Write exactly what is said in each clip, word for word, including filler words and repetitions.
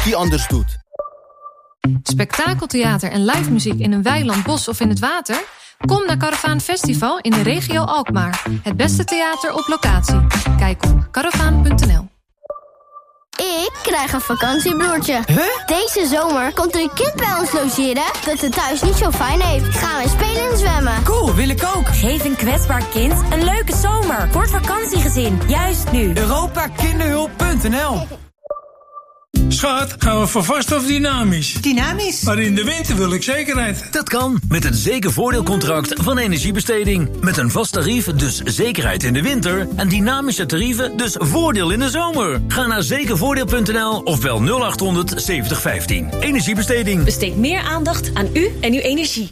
die anders doet. Spektakeltheater en live muziek in een weiland, bos of in het water? Kom naar Karavaan Festival in de regio Alkmaar. Het beste theater op locatie. Kijk op karavaan punt n l. Ik krijg een vakantiebroertje. Huh? Deze zomer komt er een kind bij ons logeren dat het thuis niet zo fijn heeft. Gaan we spelen en zwemmen. Cool, wil ik ook. Geef een kwetsbaar kind een leuke zomer. Voor het vakantiegezin, juist nu. Europa Kinderhulp punt n l. Schat, gaan we voor vast of dynamisch? Dynamisch. Maar in de winter wil ik zekerheid. Dat kan, met een zekervoordeelcontract van Energiebesteding. Met een vast tarief, dus zekerheid in de winter. En dynamische tarieven, dus voordeel in de zomer. Ga naar zekervoordeel punt n l of bel nul acht honderd zeventig vijftien. Energiebesteding. Besteed meer aandacht aan u en uw energie.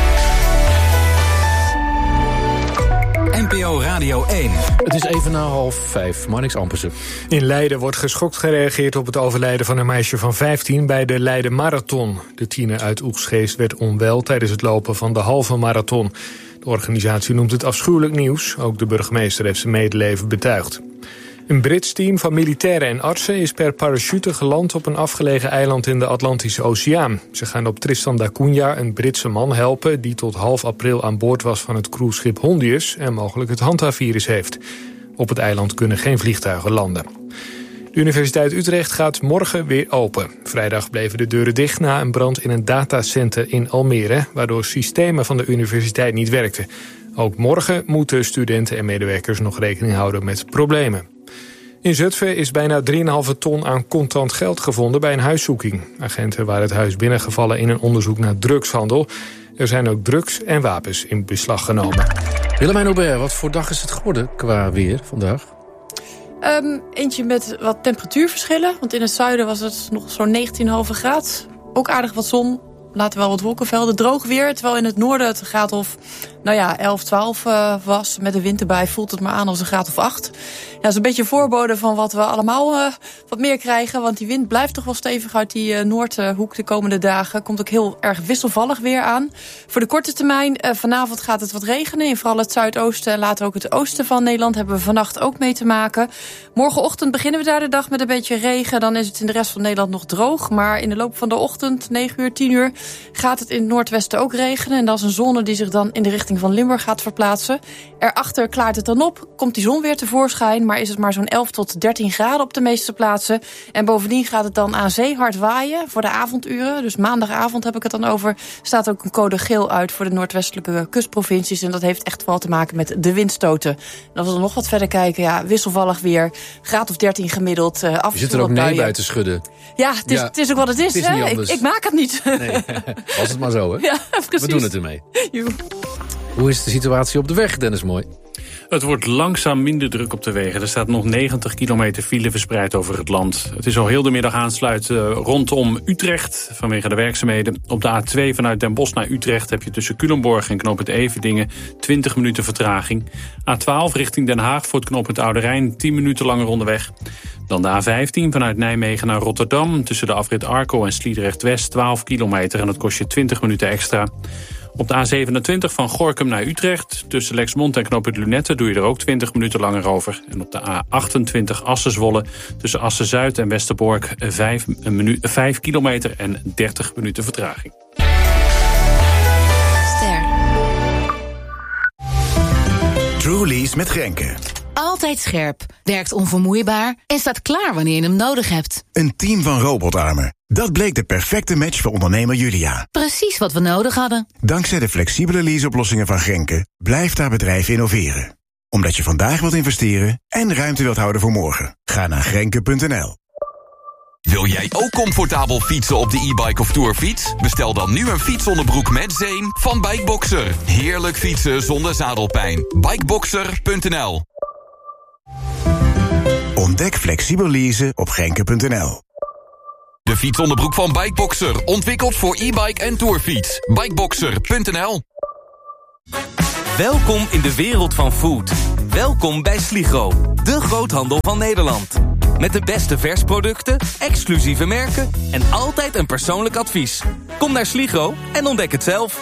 N P O Radio één. Het is even na half vijf. Marnix Ampersen. In Leiden wordt geschokt gereageerd op het overlijden van een meisje van vijftien... bij de Leiden Marathon. De tiener uit Oegstgeest werd onwel tijdens het lopen van de halve marathon. De organisatie noemt het afschuwelijk nieuws. Ook de burgemeester heeft zijn medeleven betuigd. Een Brits team van militairen en artsen is per parachute geland op een afgelegen eiland in de Atlantische Oceaan. Ze gaan op Tristan da Cunha een Britse man helpen die tot half april aan boord was van het cruiseschip Hondius en mogelijk het Hantavirus heeft. Op het eiland kunnen geen vliegtuigen landen. De Universiteit Utrecht gaat morgen weer open. Vrijdag bleven de deuren dicht na een brand in een datacenter in Almere, waardoor systemen van de universiteit niet werkten. Ook morgen moeten studenten en medewerkers nog rekening houden met problemen. In Zutphen is bijna drie komma vijf ton aan contant geld gevonden bij een huiszoeking. Agenten waren het huis binnengevallen in een onderzoek naar drugshandel. Er zijn ook drugs en wapens in beslag genomen. Willemijn Aubert, wat voor dag is het geworden qua weer vandaag? Um, eentje met wat temperatuurverschillen. Want in het zuiden was het nog zo'n negentien komma vijf graad. Ook aardig wat zon. Later wel wat wolkenvelden. Droog weer. Terwijl in het noorden het een graad of nou ja, elf, twaalf uh, was. Met de wind erbij voelt het maar aan als een graad of acht. Ja, dat is een beetje een voorbode van wat we allemaal uh, wat meer krijgen. Want die wind blijft toch wel stevig uit die uh, Noordhoek de komende dagen. Komt ook heel erg wisselvallig weer aan. Voor de korte termijn, uh, vanavond gaat het wat regenen. In vooral het zuidoosten en later ook het oosten van Nederland hebben we vannacht ook mee te maken. Morgenochtend beginnen we daar de dag met een beetje regen. Dan is het in de rest van Nederland nog droog. Maar in de loop van de ochtend, negen uur, tien uur, gaat het in het noordwesten ook regenen. En dat is een zone die zich dan in de richting van Limburg gaat verplaatsen. Erachter klaart het dan op, komt die zon weer tevoorschijn, maar is het maar zo'n elf tot dertien graden op de meeste plaatsen. En bovendien gaat het dan aan zee hard waaien voor de avonduren. Dus maandagavond heb ik het dan over. Staat ook een code geel uit voor de noordwestelijke kustprovincies. En dat heeft echt wel te maken met de windstoten. En als we dan nog wat verder kijken, ja, wisselvallig weer. Graad of dertien gemiddeld. Uh, af Je zit er ook nee bij te schudden. Ja, het is, ja, het is ook wat het is. Het is hè? Ik, ik maak het niet. Nee, was het maar zo, hè? Ja, precies. We doen het ermee. Joe. Hoe is de situatie op de weg, Dennis Mooi? Het wordt langzaam minder druk op de wegen. Er staat nog negentig kilometer file verspreid over het land. Het is al heel de middag aansluiten rondom Utrecht vanwege de werkzaamheden. Op de A twee vanuit Den Bosch naar Utrecht heb je tussen Culemborg en knooppunt Everdingen twintig minuten vertraging. A twaalf richting Den Haag voor het knooppunt Oude Rijn tien minuten langer onderweg. Dan de A vijftien vanuit Nijmegen naar Rotterdam tussen de afrit Arco en Sliedrecht West twaalf kilometer en dat kost je twintig minuten extra. Op de A zevenentwintig van Gorinchem naar Utrecht tussen Lexmond en knooppunt Lunette doe je er ook twintig minuten langer over. En op de A achtentwintig Assen-Zwolle tussen Assen-Zuid en Westerbork vijf kilometer en dertig minuten vertraging. Ster. Truly's met Grenke. Altijd scherp, werkt onvermoeibaar en staat klaar wanneer je hem nodig hebt. Een team van robotarmen. Dat bleek de perfecte match voor ondernemer Julia. Precies wat we nodig hadden. Dankzij de flexibele leaseoplossingen van Grenke blijft haar bedrijf innoveren. Omdat je vandaag wilt investeren en ruimte wilt houden voor morgen. Ga naar grenke punt n l. Wil jij ook comfortabel fietsen op de e-bike of tourfiets? Bestel dan nu een fietsonderbroek met zeem van Bikeboxer. Heerlijk fietsen zonder zadelpijn. bikeboxer punt n l. Ontdek flexibel leasen op grenke punt n l. De fietsonderbroek van Bikeboxer, ontwikkeld voor e-bike en tourfiets. bikeboxer punt n l. Welkom in de wereld van food. Welkom bij Sligro, de groothandel van Nederland. Met de beste versproducten, exclusieve merken en altijd een persoonlijk advies. Kom naar Sligro en ontdek het zelf.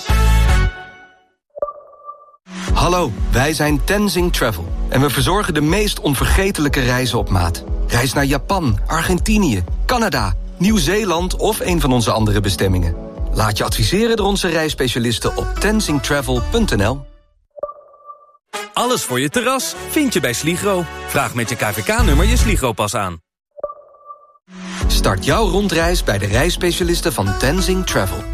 Hallo, wij zijn Tenzing Travel en we verzorgen de meest onvergetelijke reizen op maat. Reis naar Japan, Argentinië, Canada, Nieuw-Zeeland of een van onze andere bestemmingen. Laat je adviseren door onze reisspecialisten op tenzing travel punt n l. Alles voor je terras vind je bij Sligro. Vraag met je K V K-nummer je Sligro-pas aan. Start jouw rondreis bij de reisspecialisten van Tenzing Travel.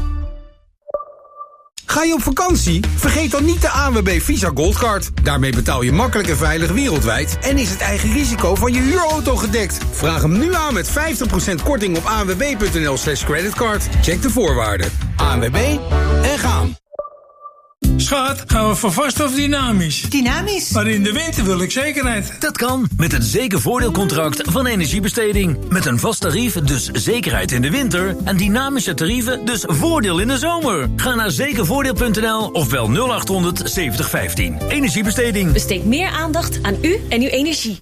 Ga je op vakantie? Vergeet dan niet de A N W B Visa Goldcard. Daarmee betaal je makkelijk en veilig wereldwijd... en is het eigen risico van je huurauto gedekt. Vraag hem nu aan met vijftig procent korting op anwb.nl slash creditcard. Check de voorwaarden. A N W B en gaan. Schat, gaan we voor vast of dynamisch? Dynamisch. Maar in de winter wil ik zekerheid. Dat kan, met het zekervoordeelcontract van Energiebesteding. Met een vast tarief, dus zekerheid in de winter. En dynamische tarieven, dus voordeel in de zomer. Ga naar zekervoordeel punt n l of bel nul acht honderd zeventig vijftien. Energiebesteding. Besteed meer aandacht aan u en uw energie.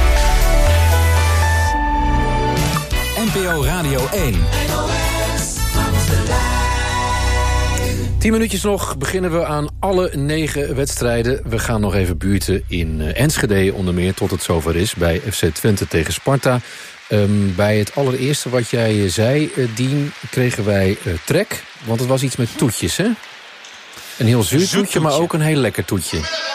N P O Radio één. Tien minuutjes nog, beginnen we aan alle negen wedstrijden. We gaan nog even buurten in uh, Enschede onder meer, tot het zover is... bij F C Twente tegen Sparta. Um, bij het allereerste wat jij uh, zei, uh, Dien, kregen wij uh, trek. Want het was iets met toetjes, hè? Een heel zuur toetje, maar ook een heel lekker toetje.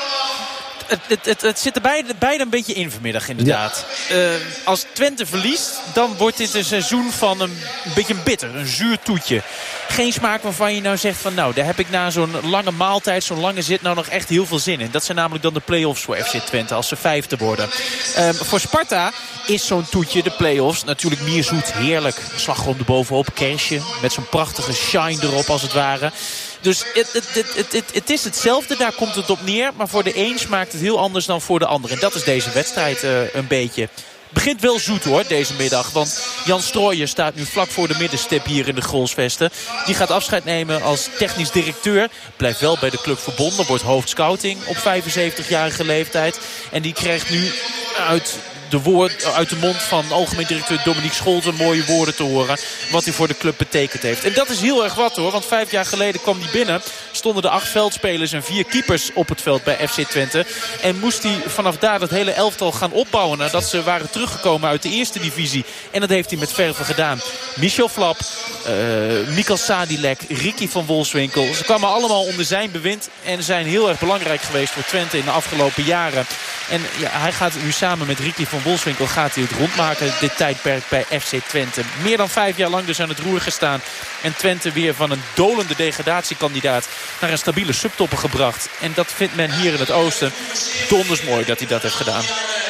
Het, het, het, het zit er beide, beide een beetje in vanmiddag, inderdaad. Ja. Uh, als Twente verliest, dan wordt dit een seizoen van een, een beetje een bitter, een zuur toetje. Geen smaak waarvan je nou zegt van nou, daar heb ik na zo'n lange maaltijd, zo'n lange zit nou nog echt heel veel zin in. Dat zijn namelijk dan de play-offs voor F C Twente als ze vijfde worden. Um, voor Sparta is zo'n toetje, de play-offs, natuurlijk meer zoet, heerlijk. Slagroom erbovenop, kersje, met zo'n prachtige shine erop als het ware. Dus het, het, het, het, het, het is hetzelfde, daar komt het op neer. Maar voor de een smaakt het heel anders dan voor de ander. En dat is deze wedstrijd uh, een beetje. Begint wel zoet hoor, deze middag. Want Jan Strooijer staat nu vlak voor de middenstip hier in de Grolsvesten. Die gaat afscheid nemen als technisch directeur. Blijft wel bij de club verbonden. Wordt hoofdscouting op vijfenzeventigjarige leeftijd. En die krijgt nu uit de, woord, uit de mond van algemeen directeur Dominique Scholten mooie woorden te horen. Wat hij voor de club betekend heeft. En dat is heel erg wat hoor. Want vijf jaar geleden kwam hij binnen. Stonden de acht veldspelers en vier keepers op het veld bij F C Twente. En moest hij vanaf daar dat hele elftal gaan opbouwen. Nadat ze waren teruggekomen uit de eerste divisie. En dat heeft hij met verve gedaan. Michel Flap, uh, Mikkel Sadilek, Ricky van Wolfswinkel. Ze kwamen allemaal onder zijn bewind. En zijn heel erg belangrijk geweest voor Twente in de afgelopen jaren. En ja, hij gaat nu samen met Ricky van Wolfswinkel gaat hij het rondmaken. Dit tijdperk bij F C Twente. Meer dan vijf jaar lang dus aan het roer gestaan. En Twente weer van een dolende degradatiekandidaat naar een stabiele subtopper gebracht. En dat vindt men hier in het oosten donders mooi dat hij dat heeft gedaan.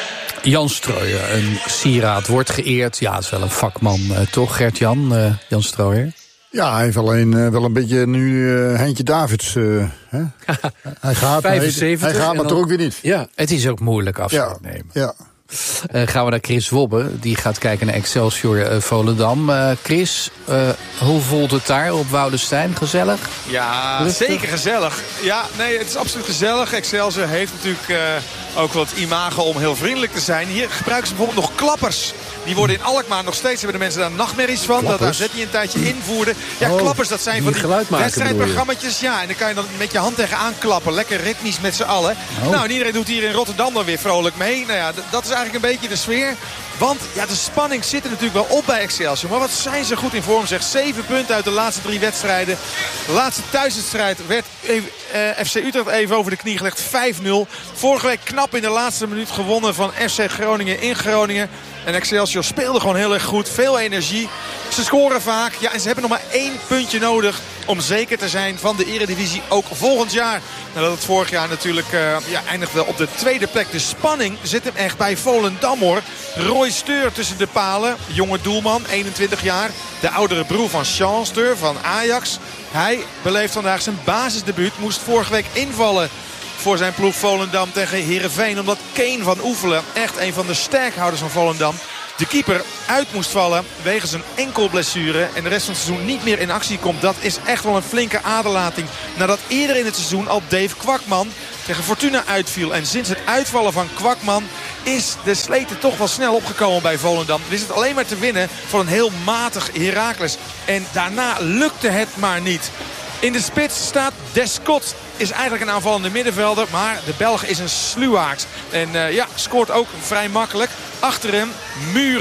Jan Strooijer, een sieraad, wordt geëerd. Ja, het is wel een vakman, uh, toch Gert-Jan, uh, Jan Strooijer? Ja, hij heeft alleen uh, wel een beetje nu uh, Heintje Davids. Uh, hè? hij gaat, vijfenzeventig, hij, hij gaat maar dan, toch ook weer niet. Ja, het is ook moeilijk afscheid ja, nemen. Ja. Uh, gaan we naar Chris Wobbe. Die gaat kijken naar Excelsior uh, Volendam. Uh, Chris, uh, hoe voelt het daar op Woudestein? Gezellig? Ja, Rustig? Zeker gezellig. Ja, nee, het is absoluut gezellig. Excelsior heeft natuurlijk uh, ook wat imago om heel vriendelijk te zijn. Hier gebruiken ze bijvoorbeeld nog klappers. Die worden in Alkmaar nog steeds, hebben de mensen daar nachtmerries van. Klappers? Dat A Z die een tijdje invoerde. Ja, oh, klappers, dat zijn van die wedstrijdprogramma's. Ja, en dan kan je dan met je hand tegenaan klappen. Lekker ritmisch met z'n allen. Oh. Nou, en iedereen doet hier in Rotterdam dan weer vrolijk mee. Nou ja, dat is eigenlijk een beetje de sfeer. Want ja, de spanning zit er natuurlijk wel op bij Excelsior. Maar wat zijn ze goed in vorm, zeg. Zeven punten uit de laatste drie wedstrijden. De laatste thuiswedstrijd werd even, uh, F C Utrecht even over de knie gelegd. vijf nul. Vorige week knap in de laatste minuut gewonnen van F C Groningen in Groningen. En Excelsior speelde gewoon heel erg goed. Veel energie. Ze scoren vaak. Ja, en ze hebben nog maar één puntje nodig om zeker te zijn van de Eredivisie ook volgend jaar. Nadat het vorig jaar natuurlijk uh, ja, eindigt wel op de tweede plek. De spanning zit hem echt bij Volendam hoor. Roy Steur tussen de palen. Jonge doelman, eenentwintig jaar. De oudere broer van Jean Steur van Ajax. Hij beleeft vandaag zijn basisdebuut. Moest vorige week invallen voor zijn ploeg Volendam tegen Heerenveen. Omdat Kane van Oefelen, echt een van de sterkhouders van Volendam, de keeper uit moest vallen wegens een enkelblessure. En de rest van het seizoen niet meer in actie komt. Dat is echt wel een flinke aderlating. Nadat eerder in het seizoen al Dave Kwakman tegen Fortuna uitviel. En sinds het uitvallen van Kwakman is de sleten toch wel snel opgekomen bij Volendam. Wist het alleen maar te winnen van een heel matig Heracles. En daarna lukte het maar niet. In de spits staat Descott. Is eigenlijk een aanvallende middenvelder. Maar de Belg is een sluwaard. En uh, ja, scoort ook vrij makkelijk. Achter hem Muren.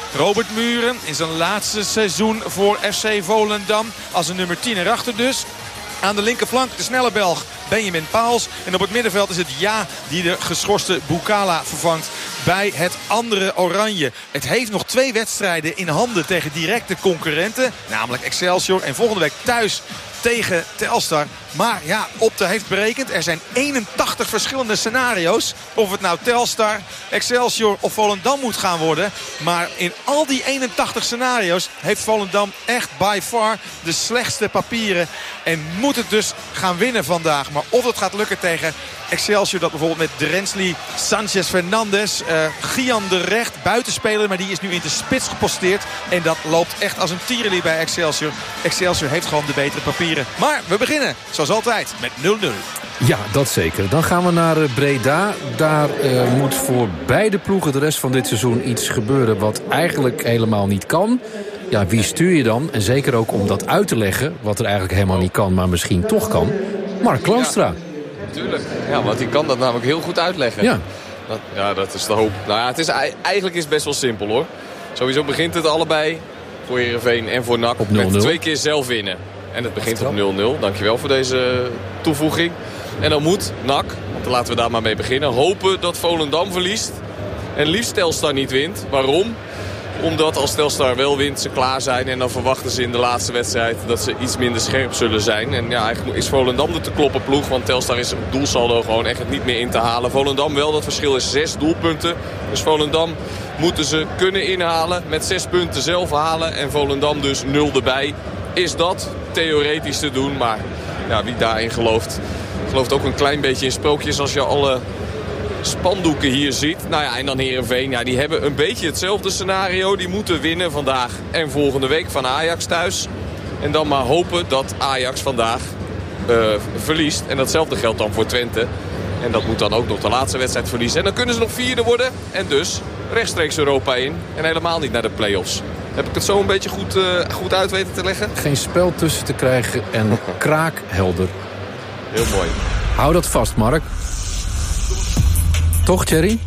Robert Muren in zijn laatste seizoen voor F C Volendam. Als een nummer tien erachter dus. Aan de linkerflank de snelle Belg Benjamin Pauls. En op het middenveld is het Ja die de geschorste Bukala vervangt bij het andere Oranje. Het heeft nog twee wedstrijden in handen tegen directe concurrenten. Namelijk Excelsior en volgende week thuis tegen Telstar. Maar ja, Opta heeft berekend, er zijn eenentachtig verschillende scenario's. Of het nou Telstar, Excelsior of Volendam moet gaan worden. Maar in al die eenentachtig scenario's heeft Volendam echt by far de slechtste papieren. En moet het dus gaan winnen vandaag. Maar of het gaat lukken tegen Excelsior, dat bijvoorbeeld met Drensli, Sanchez Fernandes, uh, Gian de Recht, buitenspeler, maar die is nu in de spits geposteerd. En dat loopt echt als een tierenlier bij Excelsior. Excelsior heeft gewoon de betere papieren. Maar we beginnen, zoals altijd, met nul nul. Ja, dat zeker. Dan gaan we naar Breda. Daar uh, moet voor beide ploegen de rest van dit seizoen iets gebeuren wat eigenlijk helemaal niet kan. Ja, wie stuur je dan? En zeker ook om dat uit te leggen, wat er eigenlijk helemaal niet kan, maar misschien toch kan. Mark Kloostra. Tuurlijk, ja, want die kan dat namelijk heel goed uitleggen. Ja, dat, ja, dat is de hoop. Nou ja, het is, eigenlijk is het best wel simpel hoor. Sowieso begint het allebei voor Heerenveen en voor N A C op nul nul. Met twee keer zelf winnen. En het begint op nul nul. Dankjewel voor deze toevoeging. En dan moet N A C, want dan laten we daar maar mee beginnen, hopen dat Volendam verliest. En liefst Telstar niet wint. Waarom? Omdat als Telstar wel wint, ze klaar zijn. En dan verwachten ze in de laatste wedstrijd dat ze iets minder scherp zullen zijn. En ja, eigenlijk is Volendam de te kloppen ploeg. Want Telstar is het doelsaldo gewoon echt niet meer in te halen. Volendam wel, dat verschil is zes doelpunten. Dus Volendam moeten ze kunnen inhalen. Met zes punten zelf halen. En Volendam dus nul erbij. Is dat theoretisch te doen. Maar ja, wie daarin gelooft, gelooft ook een klein beetje in sprookjes. Als je alle spandoeken hier ziet. Nou ja, en dan Heerenveen. Ja, die hebben een beetje hetzelfde scenario. Die moeten winnen vandaag en volgende week van Ajax thuis. En dan maar hopen dat Ajax vandaag uh, verliest. En datzelfde geldt dan voor Twente. En dat moet dan ook nog de laatste wedstrijd verliezen. En dan kunnen ze nog vierde worden. En dus rechtstreeks Europa in. En helemaal niet naar de play-offs. Heb ik het zo een beetje goed, uh, goed uit weten te leggen? Geen spel tussen te krijgen en kraakhelder. Heel mooi. Hou dat vast, Mark. Toch, Thierry?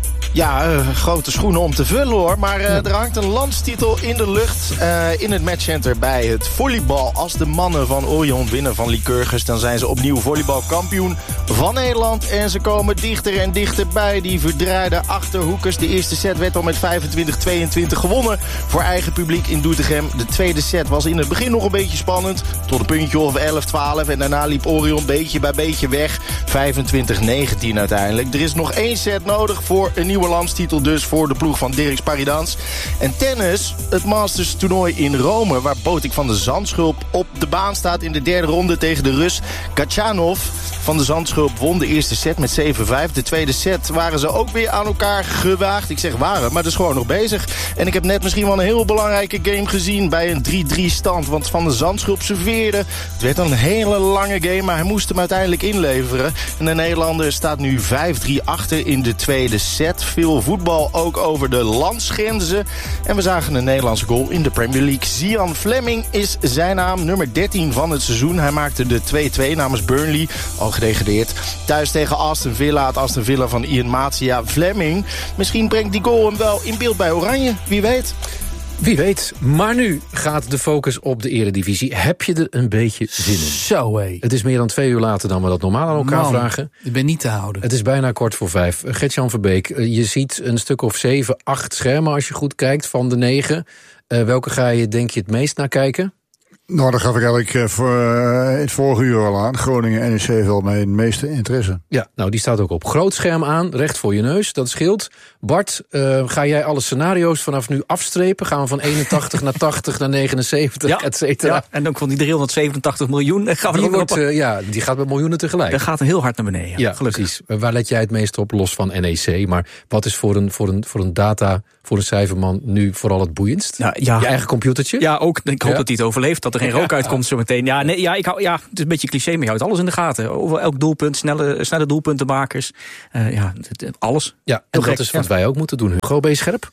Ja, uh, grote schoenen om te vullen hoor. Maar uh, er hangt een landstitel in de lucht uh, in het matchcenter bij het volleybal. Als de mannen van Orion winnen van Lycurgus, dan zijn ze opnieuw volleybalkampioen van Nederland. En ze komen dichter en dichterbij. Die verdraaide Achterhoekers. De eerste set werd al met vijfentwintig tweeëntwintig gewonnen voor eigen publiek in Doetinchem. De tweede set was in het begin nog een beetje spannend. Tot een puntje of elf twaalf. En daarna liep Orion beetje bij beetje weg. vijfentwintig negentien uiteindelijk. Er is nog één set nodig voor een nieuwe landstitel dus voor de ploeg van Dirk Sparidans. En tennis, het Masters toernooi in Rome, waar Botik van de Zandschulp op de baan staat in de derde ronde tegen de Rus Kachanov. Van de Zandschulp won de eerste set met zeven vijf. De tweede set waren ze ook weer aan elkaar gewaagd. Ik zeg waren, maar dat is gewoon nog bezig. En ik heb net misschien wel een heel belangrijke game gezien bij een drie drie stand. Want Van de Zandschulp serveerde. Het werd een hele lange game, maar hij moest hem uiteindelijk inleveren. En de Nederlander staat nu vijf drie achter in de tweede set. Veel voetbal ook over de landsgrenzen. En we zagen een Nederlandse goal in de Premier League. Zian Fleming is zijn naam, nummer dertien van het seizoen. Hij maakte de twee twee namens Burnley, al gedegradeerd. Thuis tegen Aston Villa, het Aston Villa van Ian Maatsia. Fleming, misschien brengt die goal hem wel in beeld bij Oranje, wie weet. Wie weet. Maar nu gaat de focus op de Eredivisie. Heb je er een beetje zin in? Zo hé. Het is meer dan twee uur later dan we dat normaal aan elkaar Man, vragen. Ik ben niet te houden. Het is bijna kwart voor vijf. Gert-Jan Verbeek, je ziet een stuk of zeven, acht schermen als je goed kijkt van de negen. Uh, welke ga je denk je het meest naar kijken? Nou, dat gaf ik eigenlijk uh, voor, uh, in het vorige uur al aan. Groningen en N E C wel mijn meeste interesse. Ja, nou die staat ook op groot scherm aan, recht voor je neus, dat scheelt. Bart, uh, ga jij alle scenario's vanaf nu afstrepen? Gaan we van eenentachtig naar tachtig naar negenenzeventig, ja, et cetera? Ja, en ook van die driehonderdzevenentachtig miljoen. Gaan we die, wordt, uh, ja, die gaat met miljoenen tegelijk. Dat gaat heel hard naar beneden, ja, ja gelukkig. Precies. Waar let jij het meest op, los van N E C? Maar wat is voor een, voor een, voor een data, voor een cijferman nu vooral het boeiendst? Ja, ja. Je eigen computertje? Ja, ook. Ik hoop ja. dat hij het overleeft, dat er geen rook uitkomt zo meteen. Ja, nee, ja, ik hou, ja, het is een beetje cliché, maar je houdt alles in de gaten. Over elk doelpunt, snelle, snelle doelpuntenmakers. Uh, ja, alles. Ja, en dat is wat ja. wij ook moeten doen. Hugo, ben je scherp?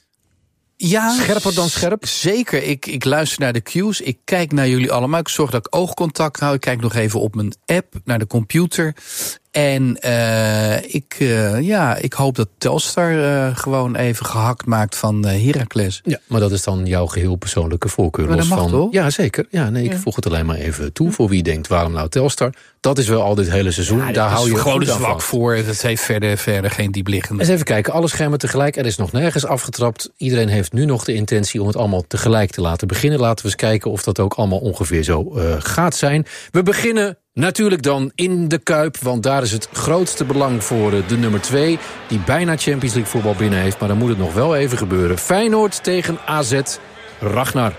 Ja, scherper dan scherp? Zeker. Ik, ik luister naar de cues. Ik kijk naar jullie allemaal. Ik zorg dat ik oogcontact hou. Ik kijk nog even op mijn app, naar de computer. En uh, ik, uh, ja, ik hoop dat Telstar uh, gewoon even gehakt maakt van uh, Heracles. Ja, maar dat is dan jouw geheel persoonlijke voorkeur. Maar dat los mag van... toch? Ja, zeker. Ja, nee, ik ja. voeg het alleen maar even toe. Voor wie denkt, waarom nou Telstar? Dat is wel al dit hele seizoen. Ja, daar hou je gewoon goed een aan zwak vast. voor. Dat heeft verder, verder geen diepliggende. Eens even kijken, alle schermen tegelijk. Er is nog nergens afgetrapt. Iedereen heeft nu nog de intentie om het allemaal tegelijk te laten beginnen. Laten we eens kijken of dat ook allemaal ongeveer zo uh, gaat zijn. We beginnen natuurlijk dan in de Kuip, want daar is het grootste belang voor de nummer twee... die bijna Champions League voetbal binnen heeft, maar dan moet het nog wel even gebeuren. Feyenoord tegen A Z. Ragnar.